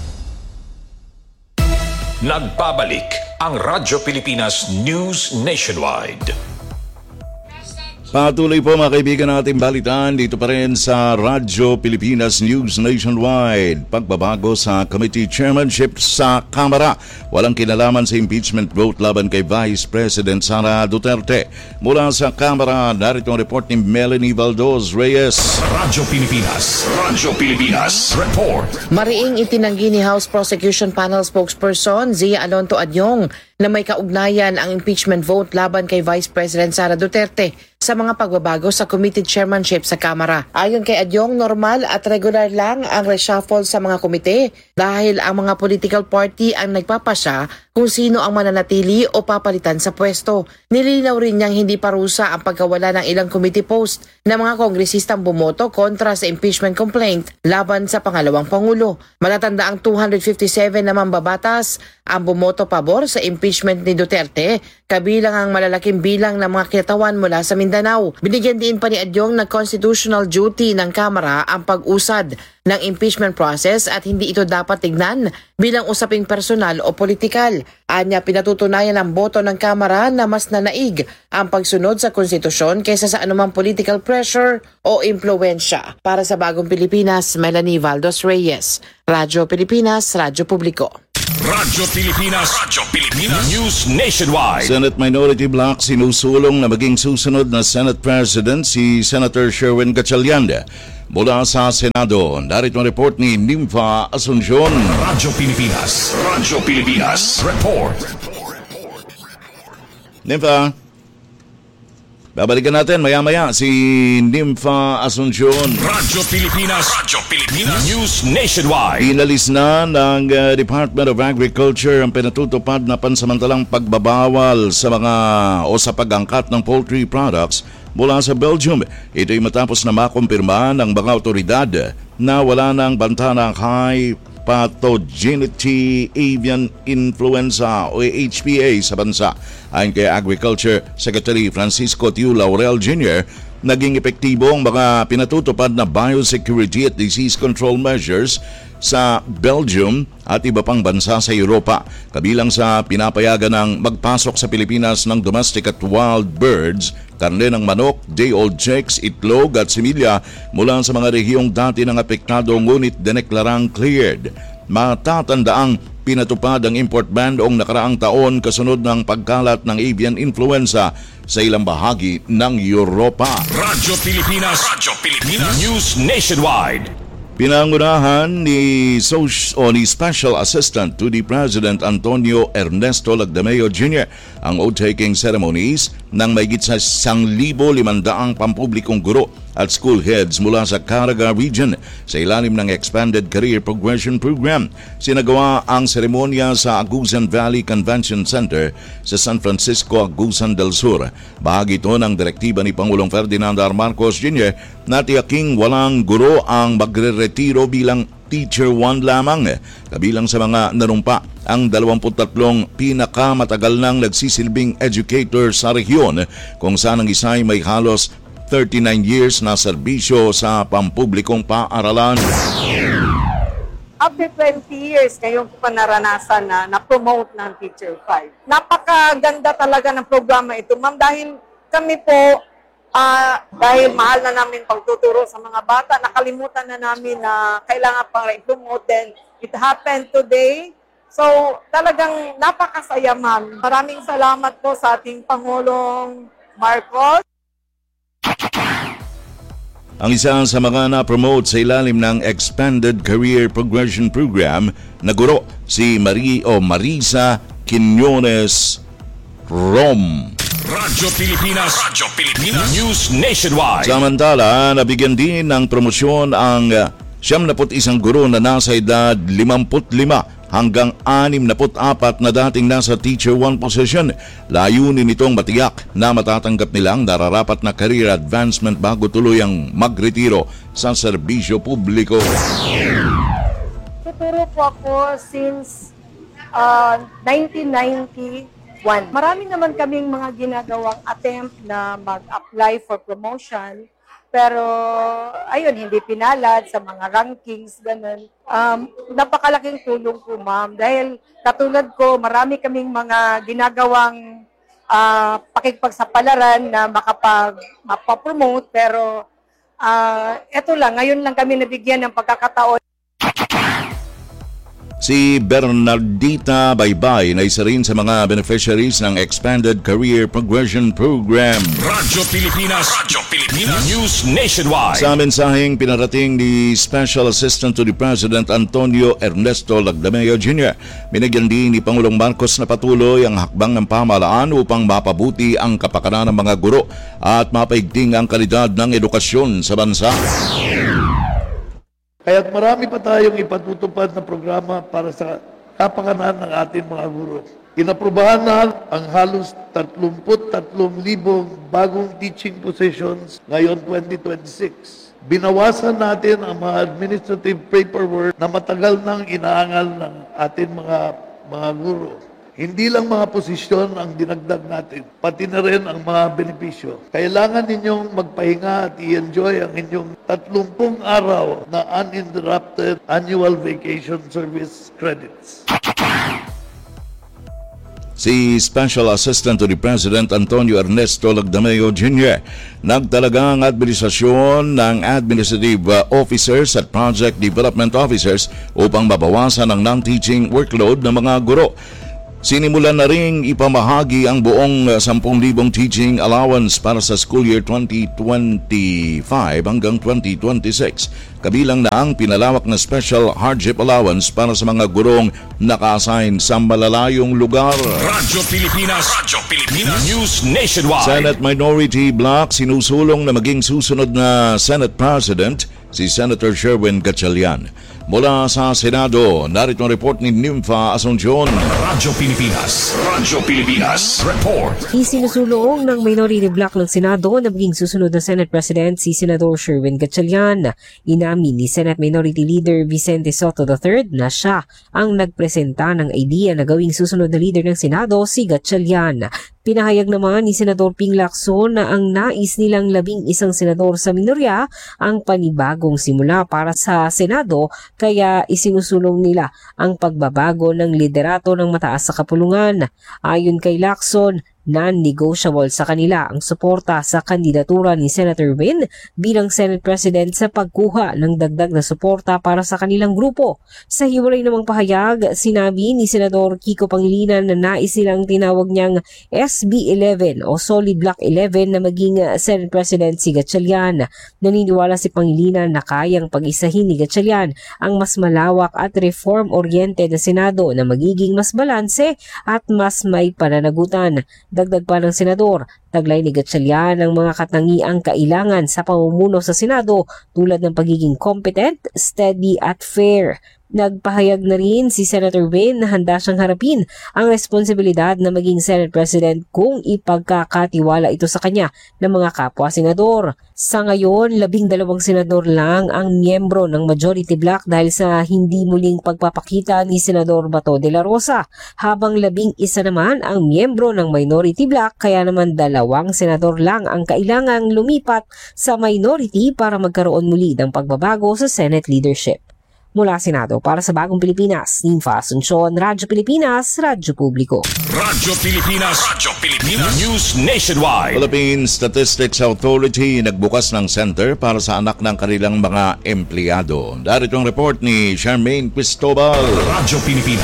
Nagbabalik ang Radyo Pilipinas News Nationwide. Patuloy po mga kaibigan ng ating balitaan dito pa rin sa Radyo Pilipinas News Nationwide. Pagbabago sa committee chairmanship sa Kamara. Walang kinalaman sa impeachment vote laban kay Vice President Sara Duterte. Mula sa Kamara, narito ang report ni Melanie Valdos Reyes. Radyo Pilipinas Report. Mariing itinanggi ni House Prosecution Panel spokesperson Zia Alonto Adyong na may kaugnayan ang impeachment vote laban kay Vice President Sara Duterte sa mga pagbabago sa committee chairmanship sa Kamara. Ayon kay Adyong, normal at regular lang ang reshuffle sa mga komite dahil ang mga political party ang nagpapasya kung sino ang mananatili o papalitan sa pwesto. Nilinaw rin niyang hindi parusa ang pagkawala ng ilang committee post na mga kongresistang bumoto kontra sa impeachment complaint laban sa pangalawang Pangulo. Matatanda ang 257 na mambabatas ang bumoto pabor sa impeachment ni Duterte, kabilang ang malalaking bilang ng mga kinatawan mula sa Mindanao. Binigyan din pa ni Adyong na constitutional duty ng Kamara ang pag-usad ng impeachment process at hindi ito dapat tignan bilang usaping personal o politikal. Anya, pinatutunayan ng boto ng Kamara na mas nanaig ang pagsunod sa konstitusyon kaysa sa anumang political pressure o impluensya. Para sa Bagong Pilipinas, Melanie Valdos Reyes. Radyo Pilipinas, Radyo Publiko. Radyo Pilipinas News Nationwide. Senate Minority Bloc sinusulong na maging susunod na Senate President si Senator Sherwin Gatchalian. Mula sa Senado, narito ang report ni Nympha Asuncion. Radyo Pilipinas Report. Nympha. Babalikan natin maya-maya si Nympha Asuncion. Radyo Pilipinas News Nationwide. Inalis na ng Department of Agriculture ang pinatutupad na pansamantalang pagbabawal sa pag-angkat ng poultry products mula sa Belgium. Ito'y matapos na makumpirma ng mga otoridad na wala ng banta ng high pathogenity avian influenza o HPA sa bansa. Ayon kay Agriculture Secretary Francisco Tiu Laurel Jr., naging epektibo ang mga pinatutupad na biosecurity at disease control measures sa Belgium at iba pang bansa sa Europa. Kabilang sa pinapayagan ng magpasok sa Pilipinas ng domestic at wild birds, karne ng manok, day-old chicks, itlog at similya mula sa mga rehiyong dati ng apektado ngunit dineklarang cleared. Matatandaang pinatupad ang import ban noong nakaraang taon kasunod ng pagkalat ng avian influenza sa ilang bahagi ng Europa. Radyo Pilipinas News Nationwide. Pinangunahan ni Special Assistant to the President Antonio Ernesto Lagdameo Jr. ang oath-taking ceremonies ng mahigit sa 1,500 pampublikong guro at school heads mula sa Caraga Region sa ilalim ng Expanded Career Progression Program. Sinagawa ang seremonya sa Agusan Valley Convention Center sa San Francisco, Agusan del Sur. Bahagi ito ng direktiba ni Pangulong Ferdinand R. Marcos Jr. na tiyaking walang guro ang magre-retiro bilang Teacher 1 lamang. Kabilang sa mga narumpa ang 23 pinakamatagal nang nagsisilbing educator sa rehiyon kung saan ang isa ay may halos 39 years na serbisyo sa pampublikong paaralan. After 20 years, ngayon ko pa naranasan na promote ng Teacher 5. Napakaganda talaga ng programa ito, ma'am, dahil kami po, dahil mahal na namin pagtuturo sa mga bata, nakalimutan na namin na kailangan pang i-promote. Then, it happened today. So, talagang napakasaya, ma'am. Maraming salamat po sa ating Pangulong Marcos. Ang isa sa mga na-promote sa ilalim ng Expanded Career Progression Program na guro si Marisa Quiñones Rom. Radyo Pilipinas News Nationwide. Samantala, nabigyan din ng promosyon ang 71 guro na nasa edad 55 hanggang 64 na dating nasa Teacher 1 position. Layunin nitong matiyak na matatanggap nilang nararapat na career advancement bago tuluyang magretiro sa serbisyo publiko. Tuturo po ako since 1991. Marami naman kaming mga ginagawang attempt na mag-apply for promotion. Pero, ayun, hindi pinalad sa mga rankings, ganun. Napakalaking tulong po, ma'am. Dahil katulad ko, marami kaming mga ginagawang pakikipagsapalaran na mapapromote. Pero, eto lang, ngayon lang kami nabigyan ng pagkakataon. Si Bernardita Baybay na isa rin sa mga beneficiaries ng Expanded Career Progression Program. Radyo Pilipinas News Nationwide. Sa mensaheng pinarating ni Special Assistant to the President Antonio Ernesto Lagdameo Jr., binigyan din ni Pangulong Marcos na patuloy ang hakbang ng pamahalaan upang mapabuti ang kapakanan ng mga guro at mapaigting ang kalidad ng edukasyon sa bansa. Kaya't marami pa tayong ipatutupad na programa para sa kapakanan ng ating mga guro. Inaprubahan na ang halos 33,000 bagong teaching positions ngayon 2026. Binawasan natin ang mga administrative paperwork na matagal nang inaangal ng ating mga guro. Hindi lang mga posisyon ang dinagdag natin, pati na rin ang mga benepisyo. Kailangan ninyong magpahinga at i-enjoy ang inyong 30 araw na uninterrupted annual vacation service credits. Si Special Assistant to the President Antonio Ernesto Lagdameo Jr. nagtalaga ang administrasyon ng administrative officers at project development officers upang mabawasan ang non-teaching workload ng mga guro. Sinimulan na ring ipamahagi ang buong 10,000 teaching allowance para sa school year 2025 hanggang 2026. Kabilang na ang pinalawak na special hardship allowance para sa mga gurong naka-assign sa malalayong lugar. Radyo Pilipinas News Nationwide. Senate Minority Bloc sinusulong na maging susunod na Senate President si Senator Sherwin Gatchalian. Mula sa Senado, narito ang report ni Nympha Asuncion. Radyo Pilipinas Report. Isinusulong ng Minority Bloc ng Senado na maging susunod na Senate President si Senador Sherwin Gatchalian. Inamin ni Senate Minority Leader Vicente Soto III na siya ang nagpresenta ng idea na gawing susunod na leader ng Senado si Gatchalian. Pinahayag naman ni Senador Ping Lacson na ang nais nilang 11 senador sa minorya ang panibagong simula para sa Senado, kaya isinusulong nila ang pagbabago ng liderato ng mataas sa kapulungan. Ayon kay Lacson, non-negotiable sa kanila ang suporta sa kandidatura ni Senator Win bilang Senate President sa pagkuha ng dagdag na suporta para sa kanilang grupo. Sa hiwalay namang pahayag, sinabi ni Senador Kiko Pangilinan na nais nilang tinawag niyang SB 11 o Solid Block 11 na maging Senate President si Gatchalian. Naniniwala si Pangilinan na kayang pag-isahin ni Gatchalian ang mas malawak at reform-oriented na Senado na magiging mas balanse at mas may pananagutan. Dagdag pa ng Senador, taglay ni Gatchalian ang mga katangiang kailangan sa pamumuno sa Senado tulad ng pagiging competent, steady at fair. Nagpahayag na rin si Senator Win na handa siyang harapin ang responsibilidad na maging Senate President kung ipagkakatiwala ito sa kanya ng mga kapwa-senador. Sa ngayon, 12 senador lang ang miyembro ng Majority Bloc dahil sa hindi muling pagpapakita ni Senador Bato de la Rosa, habang 11 naman ang miyembro ng Minority Bloc, kaya naman 2 senador lang ang kailangang lumipat sa minority para magkaroon muli ng pagbabago sa Senate leadership. Mula Senado para sa Bagong Pilipinas, Nympha Asuncion, Radyo Pilipinas, Radyo Publiko. Radyo Pilipinas News Nationwide. Philippine Statistics Authority nagbukas ng center para sa anak ng kanilang mga empleyado. Darito ang report ni Charmaine Cristobal. Radyo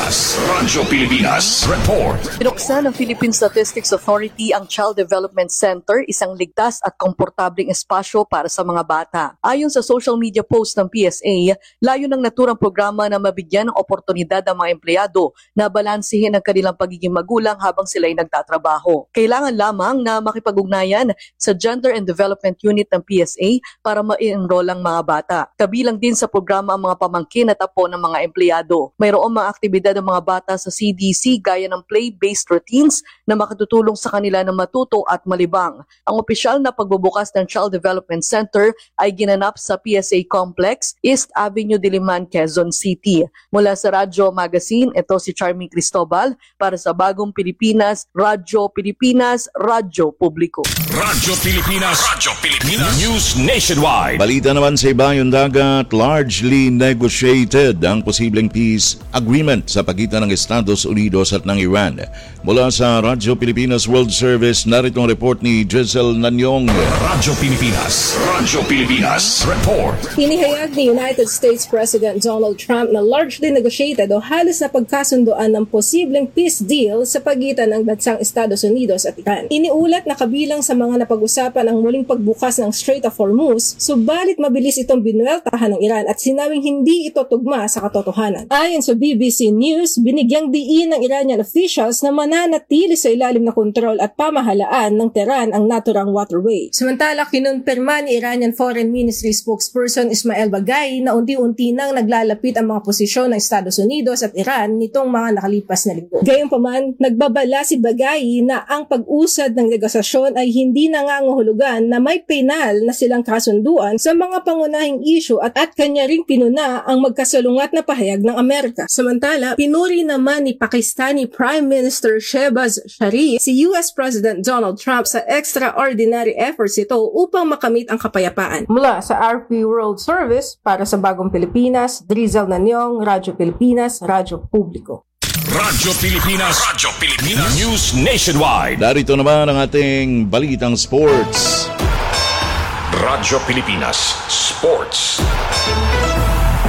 Pilipinas Report. Binuksan ng Philippine Statistics Authority ang Child Development Center, isang ligtas at komportabling espasyo para sa mga bata. Ayon sa social media post ng PSA, layo ng naturang programa na mabigyan ng oportunidad ang mga empleyado na balansehin ang kanilang pagiging magulang habang sila'y nagtatrabaho. Kailangan lamang na makipag-ugnayan sa Gender and Development Unit ng PSA para ma-enroll ang mga bata. Kabilang din sa programa ang mga pamangkin at apo ng mga empleyado. Mayroong mga aktibidad ng mga bata sa CDC gaya ng play-based routines na makatutulong sa kanila na matuto at malibang. Ang opisyal na pagbubukas ng Child Development Center ay ginanap sa PSA Complex, East Avenue, Diliman, Quezon City. Mula sa Radyo Magazine, ito si Charmaine Cristobal para sa Bagong Pilipinas, Radyo Publiko. Radyo Pilipinas News Nationwide. Balita naman sa ibayong dagat, largely negotiated ang posibleng peace agreement sa pagitan ng Estados Unidos at ng Iran. Mula sa Radyo Pilipinas World Service, narito ang report ni Giselle Nanyong. Radyo Pilipinas Report. Hinihayag ni United States President Donald Trump na largely negotiated o halos na pagkasunduan ng posibleng peace deal sa pagitan ng bansang Estados Unidos at Iran. Iniulat na kabilang sa mga napag-usapan ang muling pagbukas ng Strait of Hormuz, subalit mabilis itong binueltahan ng Iran at sinabing hindi ito tugma sa katotohanan. Ayon sa BBC News, binigyang diin ng Iranian officials na mananatili sa ilalim na kontrol at pamahalaan ng Tehran ang naturang waterway. Samantala, kinumpirma ni Iranian Foreign Ministry spokesperson Ismail Bagay na unti-unti nang naglalapit ang mga posisyon ng Estados Unidos at Iran nitong mga nakalipas na linggo. Gayunpaman, nagbabala si Bagay na ang pag-usad ng negosasyon ay hindi nangangahulugan na may penal na silang kasunduan sa mga pangunahing issue at kanya ring pinuna ang magkasalungat na pahayag ng Amerika. Samantala, pinuri naman ni Pakistani Prime Minister Shehbaz Sharif si US President Donald Trump sa extraordinary efforts ito upang makamit ang kapayapaan. Mula sa RP World Service para sa Bagong Pilipinas, Drizel Nanyong, Radyo Pilipinas, Radyo Publiko. Radyo Pilipinas News Nationwide. Darito naman ang ating balitang sports. Radyo Pilipinas Sports.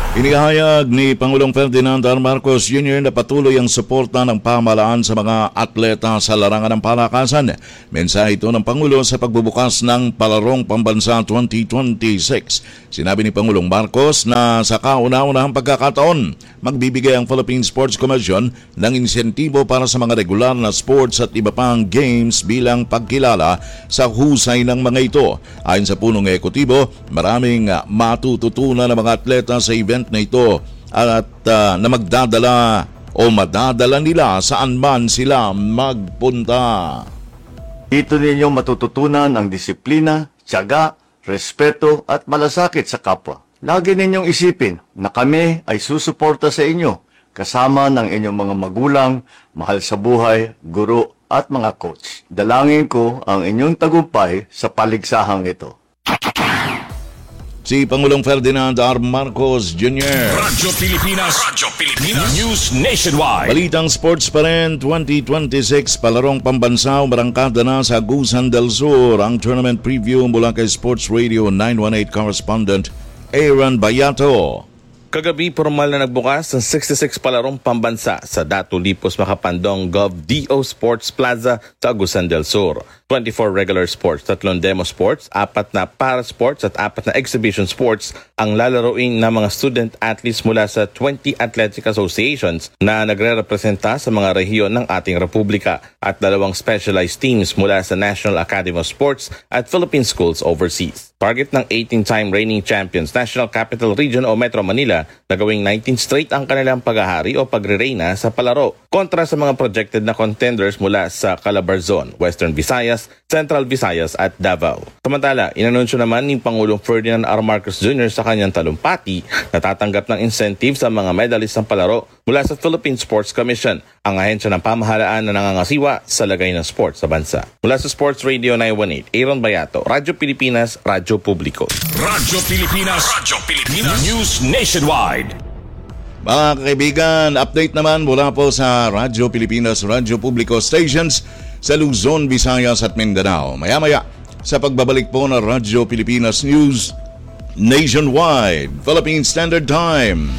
Inihayag ni Pangulong Ferdinand R. Marcos Jr. na patuloy ang suporta ng pamahalaan sa mga atleta sa larangan ng palakasan. Mensahe ito ng Pangulo sa pagbubukas ng Palarong Pambansa 2026. Sinabi ni Pangulong Marcos na sa kauna-unahang pagkakataon, magbibigay ang Philippine Sports Commission ng insentibo para sa mga regular na sports at iba pang games bilang pagkilala sa husay ng mga ito. Ayon sa punong ekutibo, maraming matututunan ng mga atleta sa event na ito at na magdadala o madadala nila saan man sila magpunta. Dito ninyo matututunan ang disiplina, tiyaga, respeto at malasakit sa kapwa. Lagi ninyong isipin na kami ay susuporta sa inyo kasama ng inyong mga magulang, mahal sa buhay, guro at mga coach. Dalangin ko ang inyong tagumpay sa paligsahang ito. Si Pangulong Ferdinand R. Marcos Jr. Radyo Pilipinas News Nationwide. Balitang sports pa rin, 2026 Palarong Pambansa umarangkada na sa Agusan del Sur. Ang tournament preview mula kay Sports Radio 918 correspondent Aaron Bayato. Kagabi, formal na nagbukas ang 66 Palarong Pambansa sa Datu Lipos Makapandong GovDO Sports Plaza sa Agusan del Sur. 24 regular sports, 3 demo sports, 4 na para sports at 4 na exhibition sports ang lalaroin ng mga student athletes mula sa 20 athletic associations na nagre-representa sa mga rehiyon ng ating republika at 2 specialized teams mula sa National Academy of Sports at Philippine Schools overseas. Target ng 18-time reigning champions National Capital Region o Metro Manila na gawing 19 straight ang kanilang paghahari o pagre-reyna sa palaro kontra sa mga projected na contenders mula sa Calabarzon, Western Visayas, Central Visayas at Davao. Samantala, inanunsyo naman ni Pangulong Ferdinand R. Marcos Jr. sa kanyang talumpati na tatanggap ng incentive sa mga medalist ng palaro mula sa Philippine Sports Commission, ang ahensya ng pamahalaan na nangangasiwa sa lagay ng sports sa bansa. Mula sa Sports Radio 918, Aaron Bayato, Radyo Pilipinas, Radyo Publiko. Radyo Pilipinas News Nationwide. Mga kaibigan, update naman mula po sa Radyo Pilipinas, Radyo Publiko stations sa Luzon, Visayas at Mindanao. Maya-maya sa pagbabalik po ng Radyo Pilipinas News Nationwide, Philippine Standard Time.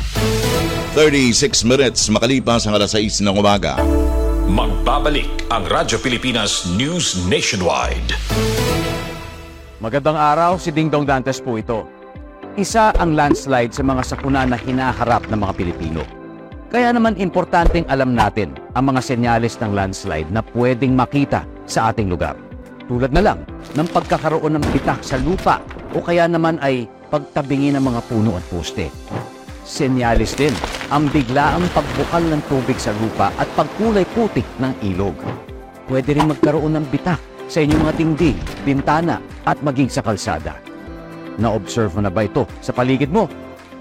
36 minutes makalipas ang alas 6 ng umaga. Magbabalik ang Radyo Pilipinas News Nationwide. Magandang araw, si Dingdong Dantes po ito. Isa ang landslide sa mga sakuna na hinaharap ng mga Pilipino. Kaya naman importanteng alam natin ang mga senyales ng landslide na pwedeng makita sa ating lugar. Tulad na lang ng pagkakaroon ng bitak sa lupa o kaya naman ay pagtabingi ng mga puno at poste. Senyales din ang biglaang pagbukal ng tubig sa lupa at pagkulay putik ng ilog. Pwede rin magkaroon ng bitak sa inyong mga dingding, bintana at maging sa kalsada. Na-observe mo na ba ito sa paligid mo?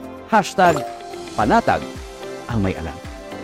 #panatag ang may alam.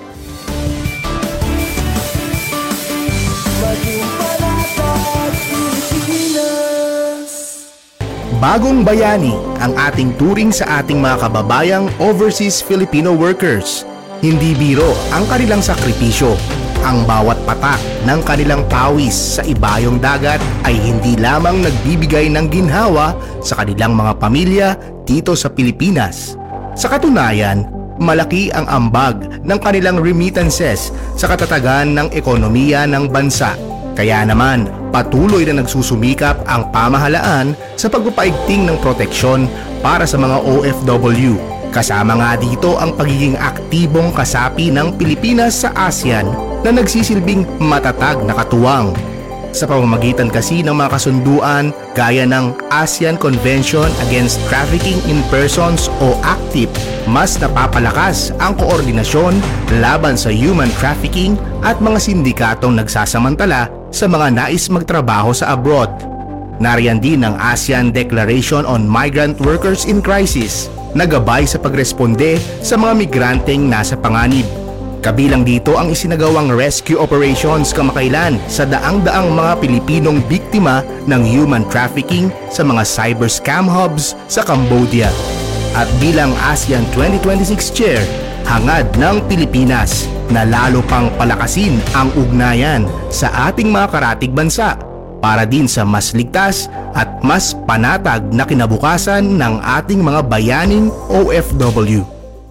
Bagong bayani ang ating turing sa ating mga kababayang overseas Filipino workers. Hindi biro ang kanilang sakripisyo. Ang bawat patak ng kanilang pawis sa ibayong dagat ay hindi lamang nagbibigay ng ginhawa sa kanilang mga pamilya dito sa Pilipinas. Sa katunayan, malaki ang ambag ng kanilang remittances sa katatagan ng ekonomiya ng bansa. Kaya naman, patuloy na nagsusumikap ang pamahalaan sa pagpapaigting ng proteksyon para sa mga OFW. Kasama nga dito ang pagiging aktibong kasapi ng Pilipinas sa ASEAN na nagsisilbing matatag na katuwang. Sa pamamagitan kasi ng mga kasunduan gaya ng ASEAN Convention Against Trafficking in Persons o ACTIP, mas napapalakas ang koordinasyon laban sa human trafficking at mga sindikatong nagsasamantala sa mga nais magtrabaho sa abroad. Nariyan din ang ASEAN Declaration on Migrant Workers in Crisis na gabay sa pagresponde sa mga migranteng nasa panganib. Kabilang dito ang isinagawang rescue operations kamakailan sa daang-daang mga Pilipinong biktima ng human trafficking sa mga cyber scam hubs sa Cambodia. At bilang ASEAN 2026 Chair, hangad ng Pilipinas na lalo pang palakasin ang ugnayan sa ating mga karatig bansa para din sa mas ligtas at mas panatag na kinabukasan ng ating mga bayaning OFW.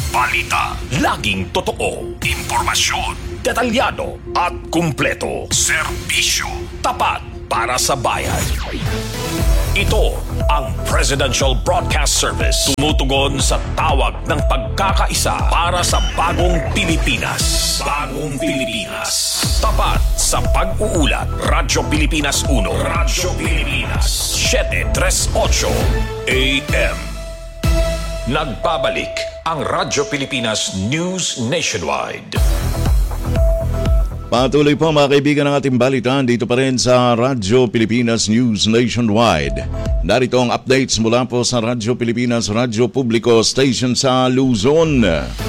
balita, laging totoo, impormasyon, detalyado at kumpleto. Serbisyo, tapat para sa bayan. Ito ang Presidential Broadcast Service. Tumutugon sa tawag ng pagkakaisa para sa bagong Pilipinas. Bagong Pilipinas. Tapat sa pag-uulat. Radyo Pilipinas 1. Radyo Pilipinas 738 AM. Nagbabalik ang Radyo Pilipinas News Nationwide. Patuloy po mga kaibigan ng ating balitaan dito pa rin sa Radyo Pilipinas News Nationwide. Narito ang updates mula po sa Radyo Pilipinas Radyo Publiko Station sa Luzon.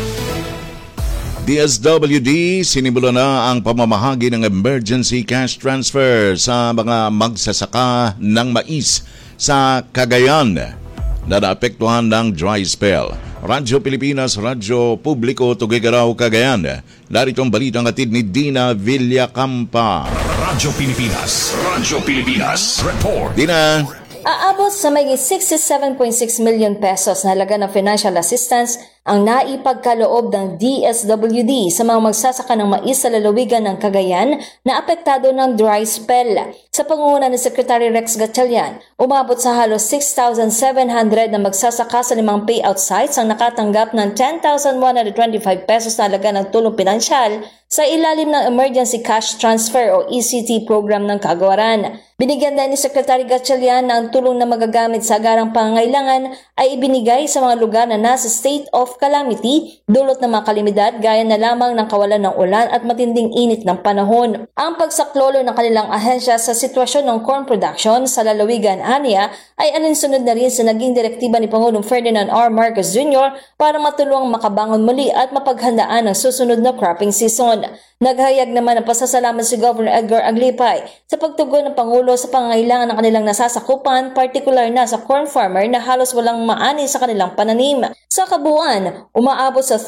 DSWD, sinimula na ang pamamahagi ng emergency cash transfer sa mga magsasaka ng mais sa Cagayan na naapektuhan ng dry spell. Radyo Pilipinas, Radyo Publiko, Tuguegarao, Cagayan. Narito ang balitang hatid ni Dina Villacampa. Radyo Pilipinas, report. Dina. Aabot sa may 67.6 million pesos na halaga ng financial assistance ang naipagkaloob ng DSWD sa mga magsasaka ng mais sa lalawigan ng Cagayan na apektado ng dry spell. Sa pangunguna ni Secretary Rex Gatchalian, umabot sa halos 6,700 na magsasaka sa 5 payout sites ang nakatanggap ng 10,125 pesos na halaga ng tulong pinansyal sa ilalim ng Emergency Cash Transfer o ECT program ng Kagawaran. Binigyan din ni Secretary Gatchalian na ang tulong na magagamit sa agarang pangangailangan ay ibinigay sa mga lugar na nasa state of calamity dulot ng mga kalamidad gaya na lamang ng kawalan ng ulan at matinding init ng panahon. Ang pagsaklolo ng kanilang ahensya sa sitwasyon ng corn production sa lalawigan aniya ay alinsunod na rin sa naging direktiba ni Pangulong Ferdinand R. Marcos Jr. para matulungang makabangon muli at mapaghandaan ang susunod na cropping season. Naghayag naman ng pasasalamat si Governor Edgar Aglipay sa pagtugon ng Pangulo sa pangangailangan ng kanilang nasasakupan, partikular na sa corn farmer na halos walang maani sa kanilang pananim. Sa kabuuan, umaabot sa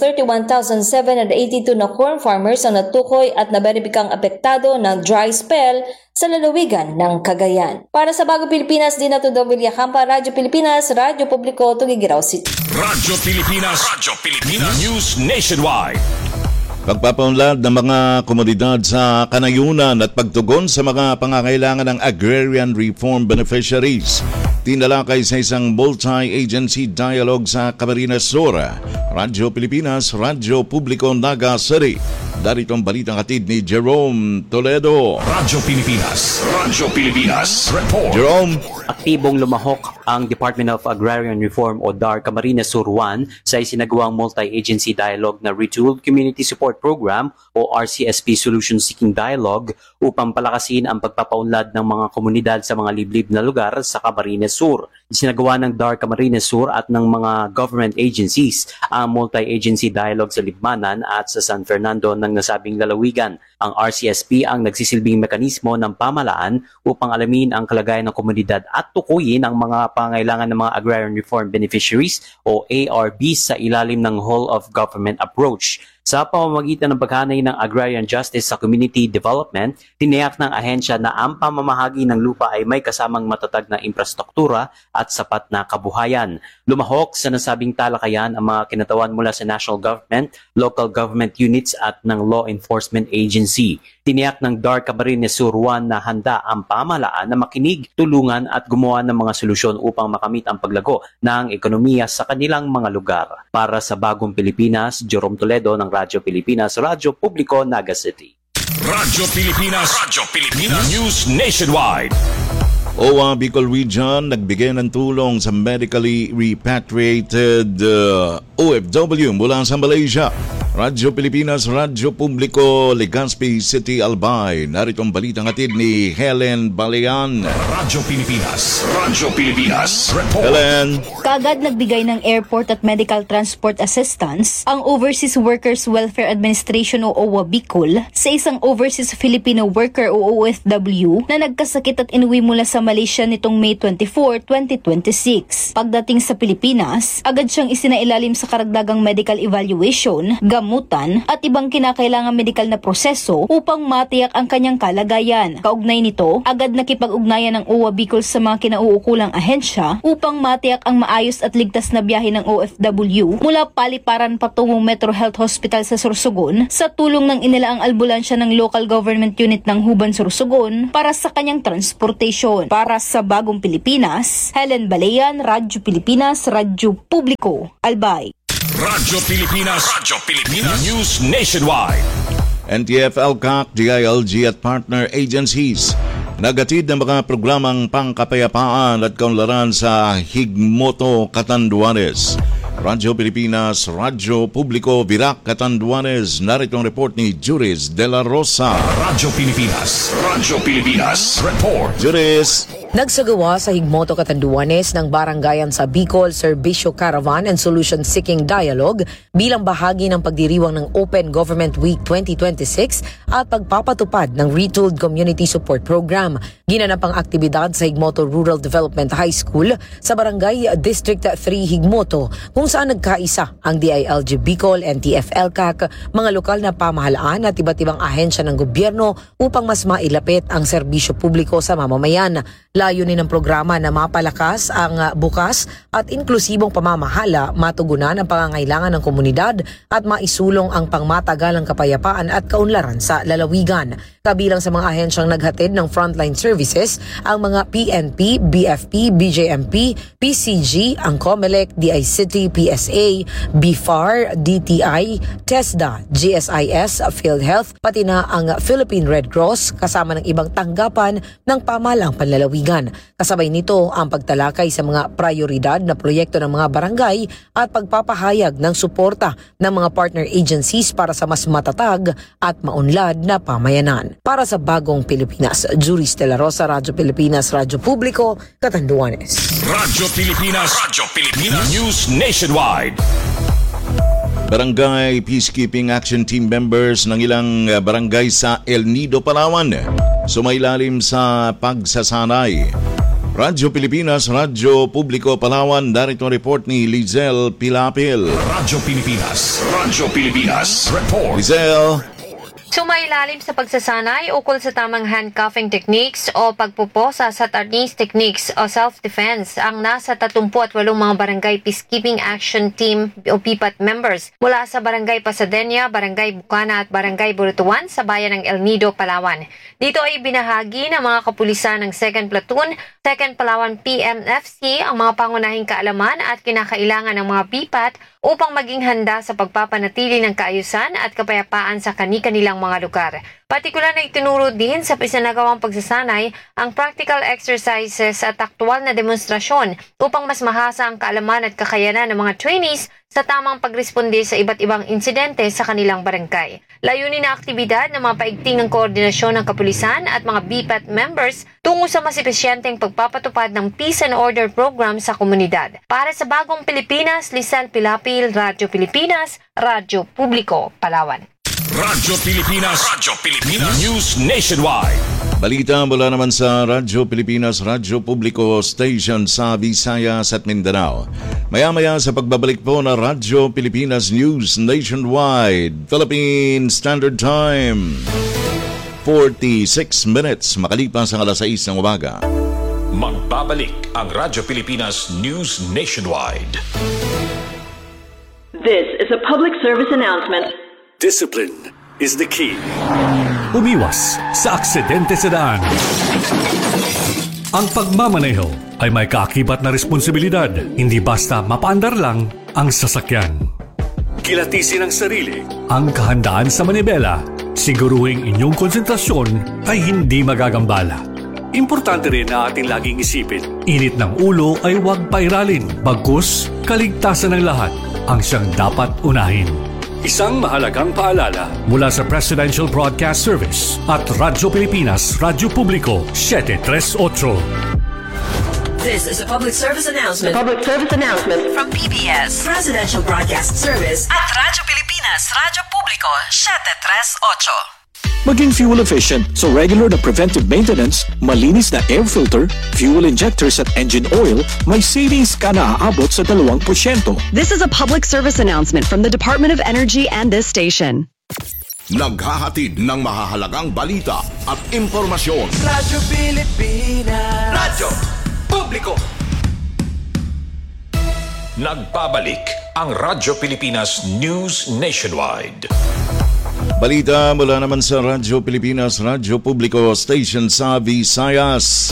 31,782 na corn farmers ang natukoy at naberipikang apektado ng dry spell sa lalawigan ng Cagayan. Para sa Bagong Pilipinas, Dina Villacampa, Radyo Pilipinas, Radyo Publiko, Tuguegarao City. Radyo Pilipinas News Nationwide. Pagpapaunlad ng mga komunidad sa kanayunan at pagtugon sa mga pangangailangan ng agrarian reform beneficiaries. Tinalakay sa isang multi-agency dialogue sa Camarines Sur. Radyo Pilipinas, Radyo Publiko, Naga City. Darito ang balitang hatid ni Jerome Toledo. Radyo Pilipinas report. Jerome. Aktibong lumahok ang Department of Agrarian Reform o DAR Camarines Sur 1 sa isinagawang multi-agency dialogue na Retooled Community Support Program o RCSP Solution Seeking Dialogue upang palakasin ang pagpapaunlad ng mga komunidad sa mga liblib na lugar sa Camarines Sur. Isinagawa ng DAR Camarines Sur at ng mga government agencies ang multi-agency dialogue sa Libmanan at sa San Fernando ng nasabing lalawigan. Ang RCSP ang nagsisilbing mekanismo ng pamahalaan upang alamin ang kalagayan ng komunidad at tukuyin ang mga pangailangan ng mga agrarian reform beneficiaries o ARBs sa ilalim ng whole of government approach. Sa pamamagitan ng paghanay ng agrarian justice sa community development, tiniyak ng ahensya na ang pamamahagi ng lupa ay may kasamang matatag na infrastruktura at sapat na kabuhayan. Lumahok sa nasabing talakayan ang mga kinatawan mula sa national government, local government units at ng law enforcement agency. Tiniyak ng DAR Camarines Sur 1 na handa ang pamahalaan na makinig, tulungan at gumawa ng mga solusyon upang makamit ang paglago ng ekonomiya sa kanilang mga lugar. Para sa Bagong Pilipinas, Jerome Toledo ng Radyo Pilipinas, Radyo Publiko, Naga City. Radyo Pilipinas News Nationwide. OWA Bicol Region nagbigay ng tulong sa medically repatriated OFW mula sa Malaysia. Radyo Pilipinas, Radyo Publiko, Legazpi City, Albay. Narito ang balitang hatid ni Helen Balean. Radyo Pilipinas report. Helen. Kaagad nagbigay ng airport at medical transport assistance ang Overseas Workers Welfare Administration o OWA Bicol sa isang overseas Filipino worker o OFW na nagkasakit at inuwi mula sa Malaysia nitong May 24, 2026. Pagdating sa Pilipinas, agad siyang isinailalim sa karagdagang medical evaluation, gamot gamutan at ibang kinakailangang medikal na proseso upang matiyak ang kanyang kalagayan. Kaugnay nito, agad nakipag-ugnayan ng OWA Bicol sa mga kinauukulang ahensya upang matiyak ang maayos at ligtas na biyahe ng OFW mula Paliparan patungong Metro Health Hospital sa Sorsogon sa tulong ng inilaang ambulansya ng Local Government Unit ng Huban Sorsogon para sa kanyang transportation. Para sa Bagong Pilipinas, Helen Balayan, Radyo Pilipinas, Radyo Publiko, Albay. Radyo Pilipinas, News Nationwide. NTF, LCAC, DILG at partner agencies nagatid ng mga programang pangkapayapaan at kaunlaran sa Higmoto, Catanduanes. Radyo Pilipinas, Radyo Publiko, Virac, Catanduanes. Narito ang report ni Juris de la Rosa. Radyo Pilipinas, report. Juris. Nagsagawa sa Higmoto, Catanduanes ng barangayan sa Bicol Serbisyo Caravan and Solution Seeking Dialogue bilang bahagi ng pagdiriwang ng Open Government Week 2026 at pagpapatupad ng Retooled Community Support Program. Ginanap ang aktibidad sa Higmoto Rural Development High School sa Barangay District 3 Higmoto kung saan nagkaisa ang DILG Bicol, NTF, LCAC, mga lokal na pamahalaan at iba't ibang ahensya ng gobyerno upang mas mailapit ang serbisyo publiko sa mamamayan. Layunin ng programa na mapalakas ang bukas at inklusibong pamamahala, matugunan ang pangangailangan ng komunidad at maisulong ang pangmatagalang kapayapaan at kaunlaran sa lalawigan. Kabilang sa mga ahensyang naghatid ng frontline services ang mga PNP, BFP, BJMP, PCG, ang COMELEC, DICT, PSA, BFAR, DTI, TESDA, GSIS, PhilHealth, pati na ang Philippine Red Cross kasama ng ibang tanggapan ng pamahalang panlalawigan. Kasabay nito ang pagtalakay sa mga prioridad na proyekto ng mga barangay at pagpapahayag ng suporta ng mga partner agencies para sa mas matatag at maunlad na pamayanan. Para sa Bagong Pilipinas, Juris de la Rosa, Radyo Pilipinas, Radyo Publiko, Catanduanes. Radyo Pilipinas, News Nationwide. Barangay Peacekeeping Action Team members ng ilang barangay sa El Nido, Palawan sumailalim sa pagsasanay. Radyo Pilipinas, Radyo Publiko, Palawan. Narito ang report ni Lizel Pilapil. Radyo Pilipinas, report. Lizel. Sumailalim sa pagsasanay ukol sa tamang handcuffing techniques o pagpuposa sa arnis techniques o self-defense ang nasa 38 mga barangay Peacekeeping Action Team o PPAT members mula sa Barangay Pasadena, Barangay Bukana at Barangay Burutuan sa bayan ng El Nido, Palawan. Dito ay binahagi ng mga kapulisan ng 2nd Platoon, 2nd Palawan PMFC ang mga pangunahing kaalaman at kinakailangan ng mga PPAT upang maging handa sa pagpapanatili ng kaayusan at kapayapaan sa kani-kanilang mga lugar. Partikular na itinuro din sa isinagawang pagsasanay ang practical exercises at aktual na demonstrasyon upang mas mahasa ang kaalaman at kakayanan ng mga trainees sa tamang pagresponde sa iba't ibang insidente sa kanilang barangay. Layunin na aktibidad na mapaigting ng koordinasyon ng kapulisan at mga BPAT members tungo sa mas epesyenteng pagpapatupad ng Peace and Order Program sa komunidad. Para sa Bagong Pilipinas, Lizel Pilapil, Radyo Pilipinas, Radyo Publiko, Palawan. Radyo Pilipinas, News Nationwide. Balita mula naman sa Radyo Pilipinas, Radyo Publiko Station sa Visayas at Mindanao. Maya-maya sa pagbabalik po na Radyo Pilipinas News Nationwide, Philippine Standard Time. 46 minutes makalipas ang alas 6 ng umaga. Magbabalik ang Radyo Pilipinas News Nationwide. This is a public service announcement. Discipline is the key. Umiwas sa aksidente sa daan. Ang pagmamaneho ay may kaakibat na responsibilidad, hindi basta mapaandar lang ang sasakyan. Kilatisin ang sarili, ang kahandaan sa manibela, siguruhing inyong konsentrasyon ay hindi magagambala. Importante rin na ating laging isipin, init ng ulo ay huwag pairalin, bagkus kaligtasan ng lahat ang siyang dapat unahin. Isang mahalagang paalala mula sa Presidential Broadcast Service at Radyo Pilipinas, Radyo Publiko, 738. This is a public service announcement. From PBS, Presidential Broadcast Service at Radyo Pilipinas, Radyo Publiko, 738. Maging fuel efficient so regular na preventive maintenance, malinis na air filter, fuel injectors at engine oil, may savings ka na aabot sa 2%. This is a public service announcement from the Department of Energy and this station. Naghahatid ng mahahalagang balita at impormasyon. Radyo Pilipinas. Radyo Publiko. Nagbabalik ang Radyo Pilipinas News Nationwide. Balita mula naman sa Radyo Pilipinas, Radyo Publiko Station sa Visayas.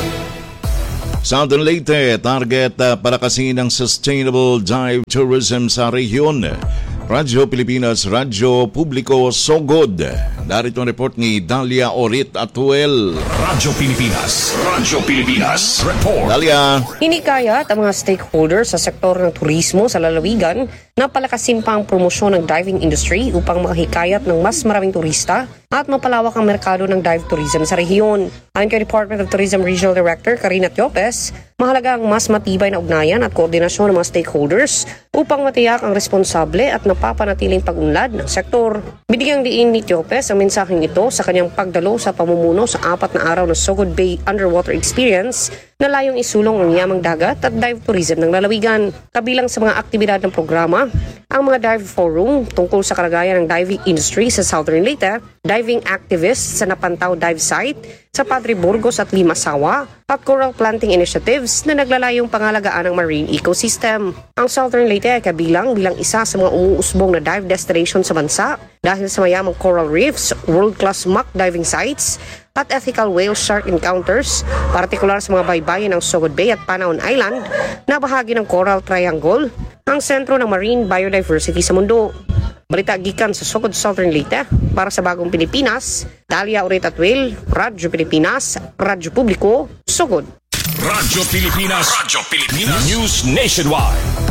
Southern Leyte, target para kasi ng sustainable dive tourism sa rehiyon. Radyo Pilipinas, Radyo Publiko Sogod. Narito ang report ni Dalia Orit Atuel. Radyo Pilipinas, Radyo Pilipinas Report. Dalia. Hinikayat ang mga stakeholders sa sektor ng turismo sa lalawigan na palakasin pa ang promosyon ng diving industry upang makahikayat ng mas maraming turista at mapalawak ang merkado ng dive tourism sa rehiyon. Ayon kay Department of Tourism Regional Director Karina Tiopes, mahalaga ang mas matibay na ugnayan at koordinasyon ng mga stakeholders upang matiyak ang responsable at napapanatiling pag-unlad ng sektor. Binigyang diin ni Tiopes ang mensaheng ito sa kanyang pagdalo sa pamumuno sa 4 na araw na Sogod Bay Underwater Experience na layong isulong ang yamang dagat at dive tourism ng lalawigan. Kabilang sa mga aktibidad ng programa, ang mga dive forum tungkol sa kalagayan ng diving industry sa Southern Leyte, diving activists sa Napantaw Dive Site sa Padre Burgos at Limasawa, at coral planting initiatives na naglalayong pangalagaan ng marine ecosystem. Ang Southern Leyte ay kabilang bilang isa sa mga umuusbong na dive destination sa bansa dahil sa mayamang coral reefs, world-class mock diving sites, at ethical whale shark encounters, partikular sa mga baybayin ng Sogod Bay at Panaon Island na bahagi ng Coral Triangle, ang sentro ng marine biodiversity sa mundo. Balita gikan sa Sogod, Southern Leyte para sa Bagong Pilipinas, Dalia Orit Atuel, Radyo Pilipinas, Radyo Publiko, Sogod. Radyo Pilipinas, Radyo Pilipinas News Nationwide.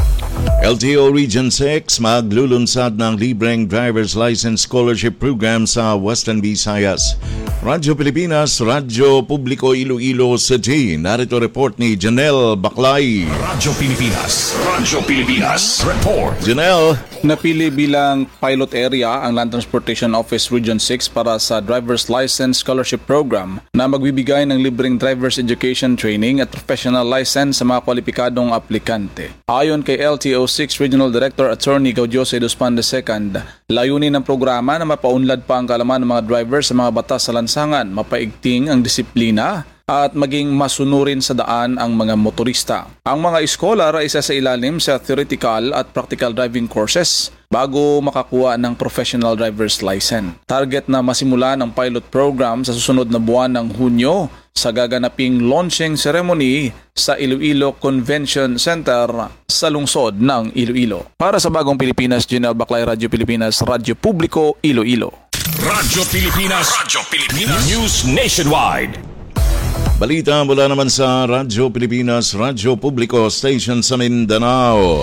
LTO Region 6 maglulunsad ng libreng driver's license scholarship program sa Western Visayas. Radyo Pilipinas, Radyo Publiko Iloilo City. Narito report ni Janelle Baklay. Radyo Pilipinas, Radyo Pilipinas Report. Janelle. Napili bilang pilot area ang Land Transportation Office Region 6 para sa driver's license scholarship program na magbibigay ng libreng driver's education training at professional license sa mga kwalipikadong aplikante. Ayon kay LTO 6 Regional Director Attorney Gaudiose Dospan II, layunin ng programa na mapaunlad pa ang kaalaman ng mga driver sa mga batas sa lansangan, mapaigting ang disiplina at maging masunurin sa daan ang mga motorista. Ang mga scholar ay isa sa ilalim sa theoretical at practical driving courses bago makakuha ng professional driver's license. Target na masimula ng pilot program sa susunod na buwan ng Hunyo sa gaganaping launching ceremony sa Iloilo Convention Center sa lungsod ng Iloilo. Para sa Bagong Pilipinas, Janelle Baklay, Radyo Pilipinas, Radyo Publiko, Iloilo. Radyo Pilipinas, Radyo Pilipinas News Nationwide. Balita mula naman sa Radyo Pilipinas, Radyo Publiko Station sa Mindanao.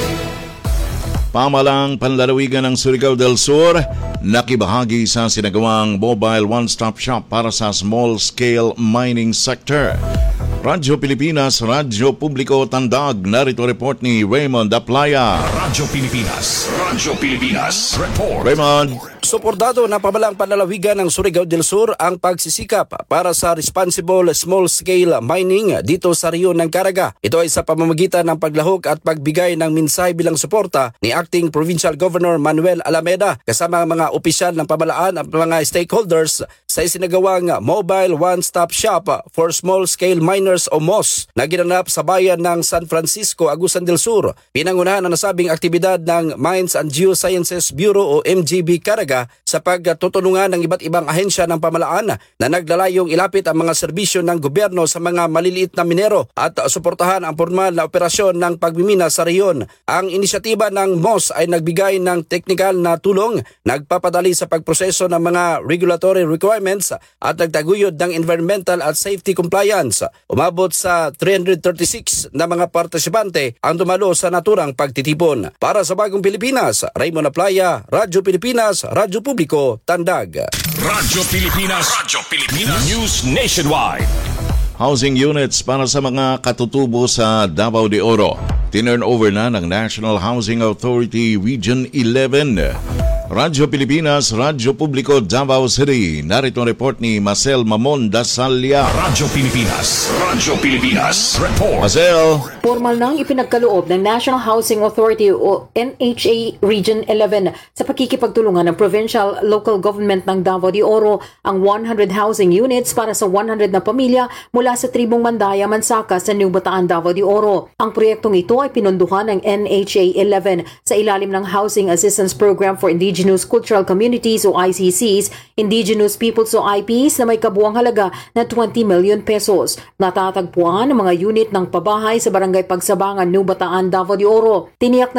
Pamalang panlalawigan ng Surigao del Sur, nakibahagi sa sinagawang mobile one-stop shop para sa small-scale mining sector. Radyo Pilipinas, Radyo Publiko Tandag. Narito report ni Raymond Aplaya. Radyo Pilipinas, Radyo Pilipinas Report. Raymond. Suportado na pamalang panlalawigan ng Surigao del Sur ang pagsisikap para sa responsible small-scale mining dito sa rehiyon ng Caraga. Ito ay sa pamamagitan ng paglahok at pagbigay ng minsay bilang suporta ni Acting Provincial Governor Manuel Alameda kasama ang mga opisyal ng pamalaan at mga stakeholders sa isinagawang Mobile One-Stop Shop for Small-Scale Miners o MOS na ginanap sa bayan ng San Francisco, Agusan del Sur. Pinangunahan ang nasabing aktibidad ng Mines and Geosciences Bureau o MGB Caraga sa pagtutulungan ng iba't ibang ahensya ng pamalaan na naglalayong ilapit ang mga serbisyo ng gobyerno sa mga maliliit na minero at suportahan ang formal na operasyon ng pagmimina sa rehiyon. Ang inisyatiba ng MOS ay nagbigay ng teknikal na tulong, nagpapadali sa pagproseso ng mga regulatory requirements at nagtaguyod ng environmental at safety compliance. Umabot sa 336 na mga partisipante ang dumalo sa naturang pagtitipon. Para sa Bagong Pilipinas, Raymond Aplaya, Radyo Pilipinas, Radyo Publiko, Tandag. Radyo Pilipinas, Radyo Pilipinas News Nationwide. Housing units para sa mga katutubo sa Davao de Oro. Tinurn over na ng National Housing Authority Region 11. Radyo Pilipinas, Radyo Publiko, Davao City. Narito ang report ni Marcel Mamon Dasalya. Radyo Pilipinas, Radyo Pilipinas, report. Marcel. Formal nang ipinagkaloob ng National Housing Authority o NHA Region 11 sa pakikipagtulungan ng Provincial Local Government ng Davao de Oro ang 100 housing units para sa 100 na pamilya mula sa tribong Mandaya, Mansaka sa New Bataan, Davao de Oro. Ang proyektong ito ay pinunduhan ng NHA 11 sa ilalim ng Housing Assistance Program for Indigenous Cultural Communities o ICCs, Indigenous Peoples o IPs na may kabuang halaga na 20 million pesos. Natatagpuan ang mga unit ng pabahay sa Barangay Pagsabangan, New Bataan, Davao de Oro. Tiniyak